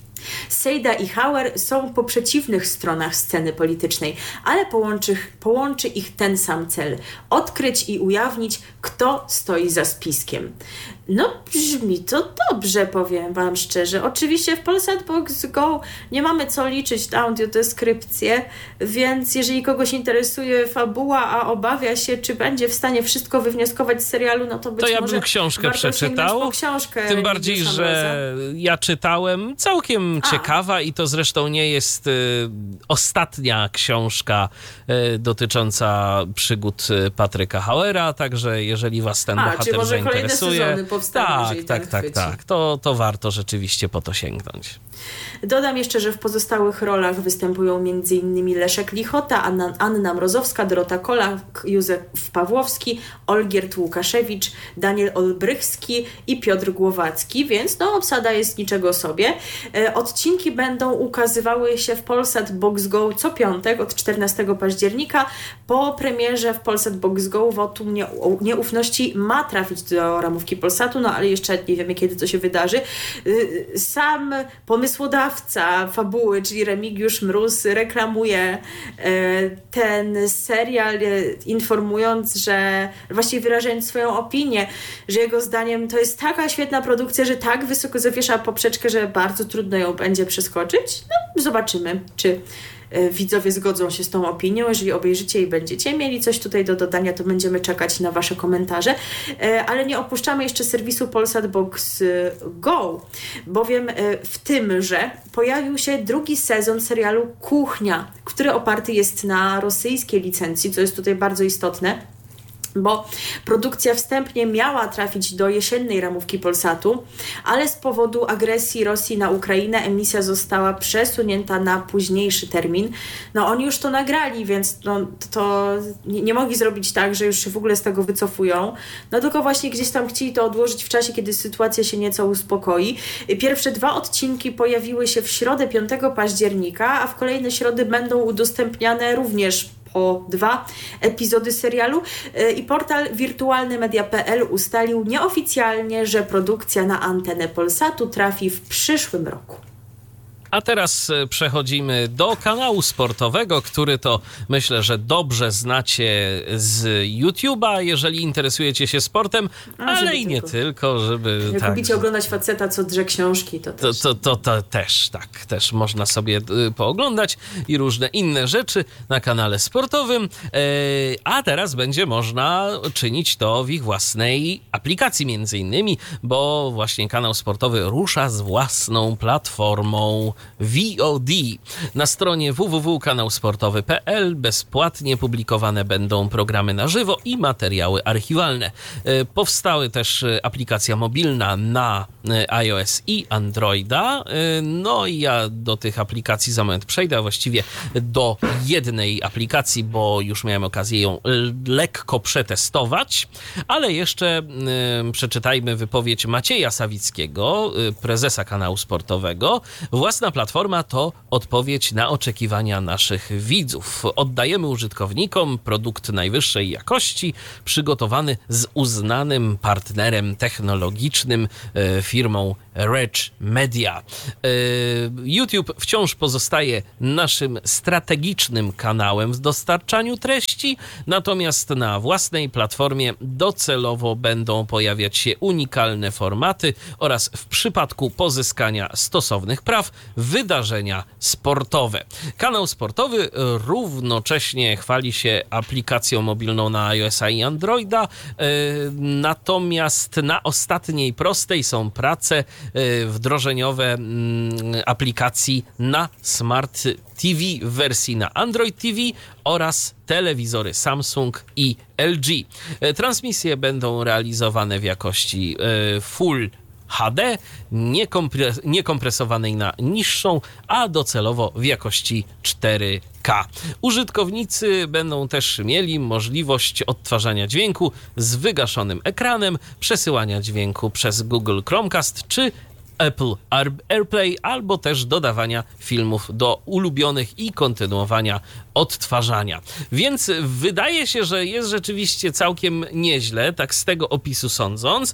Sejda i Hauer są po przeciwnych stronach sceny politycznej, ale połączy ich ten sam cel – odkryć i ujawnić, kto stoi za spiskiem. No brzmi to dobrze, powiem wam szczerze. Oczywiście w Polsat Box Go nie mamy co liczyć na audiodeskrypcję, więc jeżeli kogoś interesuje fabuła, a obawia się, czy będzie w stanie wszystko wywnioskować z serialu, no to być to ja może bym książkę przeczytał. Po książkę tym bardziej, że ja czytałem, całkiem ciekawa i to zresztą nie jest ostatnia książka dotycząca przygód Patryka Hauera, także jeżeli was ten bohater zainteresuje, tak, to warto rzeczywiście po to sięgnąć. Dodam jeszcze, że w pozostałych rolach występują m.in. Leszek Lichota, Anna Mrozowska, Dorota Kolak, Józef Pawłowski, Olgierd Łukaszewicz, Daniel Olbrychski i Piotr Głowacki, więc no obsada jest niczego sobie. Odcinki będą ukazywały się w Polsat Box Go co piątek od 14 października. Po premierze w Polsat Box Go Wotum Nieufności ma trafić do ramówki Polsatu, no ale jeszcze nie wiemy, kiedy to się wydarzy. Sam pomysłodawca fabuły, czyli Remigiusz Mróz, reklamuje ten serial, informując, że właściwie wyrażając swoją opinię, że jego zdaniem to jest taka świetna produkcja, że tak wysoko zawiesza poprzeczkę, że bardzo trudno ją będzie przeskoczyć. No, zobaczymy, czy widzowie zgodzą się z tą opinią. Jeżeli obejrzycie i będziecie mieli coś tutaj do dodania, to będziemy czekać na wasze komentarze. Ale nie opuszczamy jeszcze serwisu Polsat Box Go, bowiem w tymże pojawił się drugi sezon serialu Kuchnia, który oparty jest na rosyjskiej licencji, co jest tutaj bardzo istotne. bo produkcja wstępnie miała trafić do jesiennej ramówki Polsatu, ale z powodu agresji Rosji na Ukrainę emisja została przesunięta na późniejszy termin. No oni już to nagrali, więc to nie mogli zrobić tak, że już się w ogóle z tego wycofują, no tylko właśnie gdzieś tam chcieli to odłożyć w czasie, kiedy sytuacja się nieco uspokoi. Pierwsze 2 odcinki pojawiły się w środę 5 października, a w kolejne środy będą udostępniane również po 2 epizody serialu i portal wirtualnymedia.pl ustalił nieoficjalnie, że produkcja na antenę Polsatu trafi w przyszłym roku. A teraz przechodzimy do kanału sportowego, który to myślę, że dobrze znacie z YouTube'a, jeżeli interesujecie się sportem, ale i nie tylko, żeby... Jak lubicie oglądać faceta, co drze książki, to też. To też, tak, też można sobie pooglądać i różne inne rzeczy na kanale sportowym, a teraz będzie można czynić to w ich własnej aplikacji między innymi, bo właśnie kanał sportowy rusza z własną platformą VOD. Na stronie www.kanałsportowy.pl bezpłatnie publikowane będą programy na żywo i materiały archiwalne. Powstały też aplikacja mobilna na iOS i Androida. No i ja do tych aplikacji za moment przejdę, a właściwie do jednej aplikacji, bo już miałem okazję ją lekko przetestować, ale jeszcze przeczytajmy wypowiedź Macieja Sawickiego, prezesa kanału sportowego. Własna platforma to odpowiedź na oczekiwania naszych widzów. Oddajemy użytkownikom produkt najwyższej jakości, przygotowany z uznanym partnerem technologicznym, firmą Reg Media. YouTube wciąż pozostaje naszym strategicznym kanałem w dostarczaniu treści, natomiast na własnej platformie docelowo będą pojawiać się unikalne formaty oraz w przypadku pozyskania stosownych praw wydarzenia sportowe. Kanał sportowy równocześnie chwali się aplikacją mobilną na iOS-a i Androida, natomiast na ostatniej prostej są prace wdrożeniowe aplikacji na Smart TV w wersji na Android TV oraz telewizory Samsung i LG. Transmisje będą realizowane w jakości Full HD, niekompresowanej na niższą, a docelowo w jakości 4K. Użytkownicy będą też mieli możliwość odtwarzania dźwięku z wygaszonym ekranem, przesyłania dźwięku przez Google Chromecast czy Apple AirPlay, albo też dodawania filmów do ulubionych i kontynuowania odtwarzania. Więc wydaje się, że jest rzeczywiście całkiem nieźle, tak z tego opisu sądząc.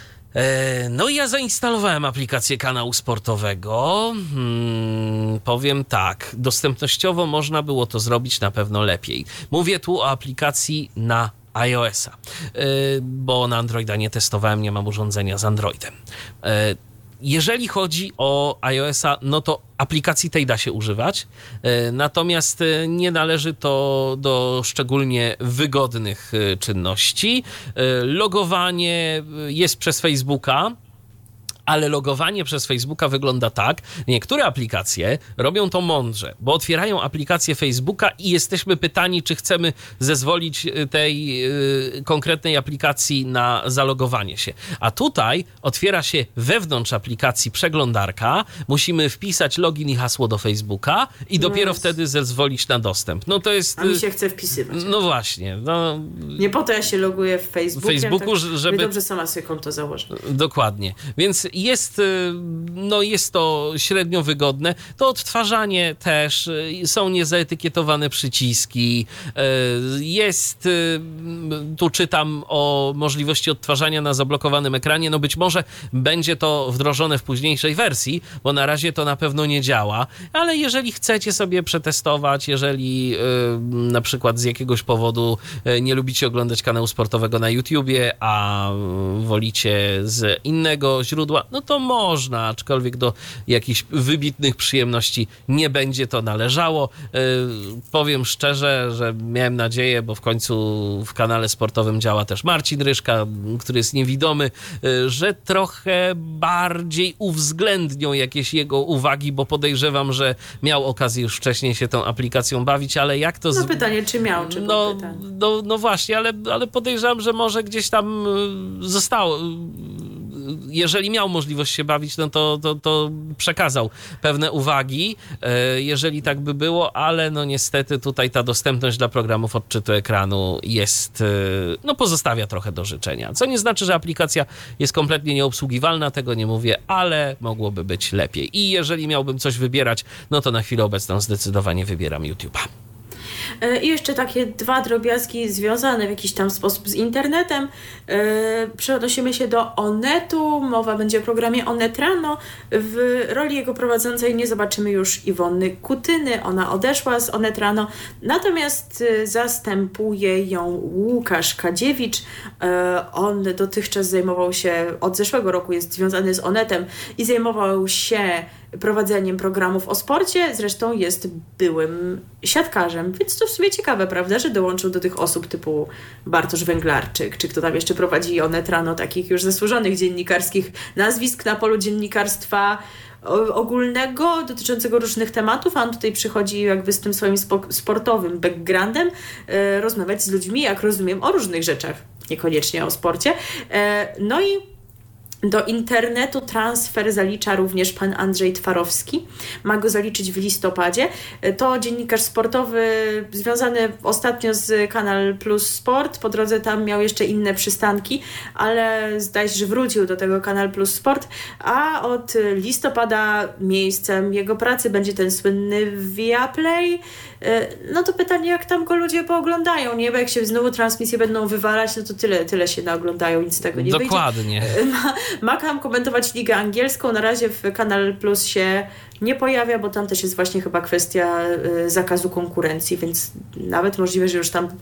No i ja zainstalowałem aplikację kanału sportowego. Powiem tak, dostępnościowo można było to zrobić na pewno lepiej. Mówię tu o aplikacji na iOS-a, bo na Androida nie testowałem, nie mam urządzenia z Androidem. Jeżeli chodzi o iOS-a, no to aplikacji tej da się używać, natomiast nie należy to do szczególnie wygodnych czynności. Logowanie jest przez Facebooka, ale logowanie przez Facebooka wygląda tak. Niektóre aplikacje robią to mądrze, bo otwierają aplikację Facebooka i jesteśmy pytani, czy chcemy zezwolić tej konkretnej aplikacji na zalogowanie się. A tutaj otwiera się wewnątrz aplikacji przeglądarka, musimy wpisać login i hasło do Facebooka i dopiero wtedy zezwolić na dostęp. No to jest... A mi się chce wpisywać. No właśnie. No... Nie po to ja się loguję w Facebooku, tak, żeby... dobrze sama sobie konto założę. Dokładnie. Więc jest to średnio wygodne. To odtwarzanie też, są niezaetykietowane przyciski. Tu czytam o możliwości odtwarzania na zablokowanym ekranie. No być może będzie to wdrożone w późniejszej wersji, bo na razie to na pewno nie działa, ale jeżeli chcecie sobie przetestować, jeżeli na przykład z jakiegoś powodu nie lubicie oglądać kanału sportowego na YouTubie, a wolicie z innego źródła, no to można, aczkolwiek do jakichś wybitnych przyjemności nie będzie to należało. Powiem szczerze, że miałem nadzieję, bo w końcu w kanale sportowym działa też Marcin Ryszka, który jest niewidomy, że trochę bardziej uwzględnią jakieś jego uwagi, bo podejrzewam, że miał okazję już wcześniej się tą aplikacją bawić, ale jak to... pytanie, czy miał, czy no, pytanie. No właśnie, ale podejrzewam, że może gdzieś tam zostało... Jeżeli miał możliwość się bawić, no to przekazał pewne uwagi, jeżeli tak by było, ale no niestety tutaj ta dostępność dla programów odczytu ekranu jest, no pozostawia trochę do życzenia. Co nie znaczy, że aplikacja jest kompletnie nieobsługiwalna, tego nie mówię, ale mogłoby być lepiej. I jeżeli miałbym coś wybierać, no to na chwilę obecną zdecydowanie wybieram YouTube'a. I jeszcze takie 2 drobiazgi związane w jakiś tam sposób z internetem. Przenosimy się do Onetu. Mowa będzie o programie Onet Rano. W roli jego prowadzącej nie zobaczymy już Iwony Kutyny. Ona odeszła z Onet Rano. Natomiast zastępuje ją Łukasz Kadziewicz. On dotychczas zajmował się, od zeszłego roku jest związany z Onetem i zajmował się prowadzeniem programów o sporcie, zresztą jest byłym siatkarzem, więc to w sumie ciekawe, prawda, że dołączył do tych osób typu Bartosz Węglarczyk, czy kto tam jeszcze prowadzi Onet Rano, takich już zasłużonych dziennikarskich nazwisk na polu dziennikarstwa ogólnego, dotyczącego różnych tematów, a on tutaj przychodzi jakby z tym swoim sportowym backgroundem rozmawiać z ludźmi, jak rozumiem, o różnych rzeczach, niekoniecznie o sporcie. No i do internetu transfer zalicza również pan Andrzej Twarowski. Ma go zaliczyć w listopadzie. To dziennikarz sportowy związany ostatnio z Kanal Plus Sport. Po drodze tam miał jeszcze inne przystanki, ale zdaje się, że wrócił do tego Kanal Plus Sport, a od listopada miejscem jego pracy będzie ten słynny Viaplay. No to pytanie, jak tam go ludzie pooglądają, nie? Bo jak się znowu transmisje będą wywalać, no to tyle się naoglądają, nic z tego nie wyjdzie. Dokładnie. Ma tam komentować ligę angielską, na razie w Kanal Plus się nie pojawia, bo tam też jest właśnie chyba kwestia zakazu konkurencji, więc nawet możliwe, że już tam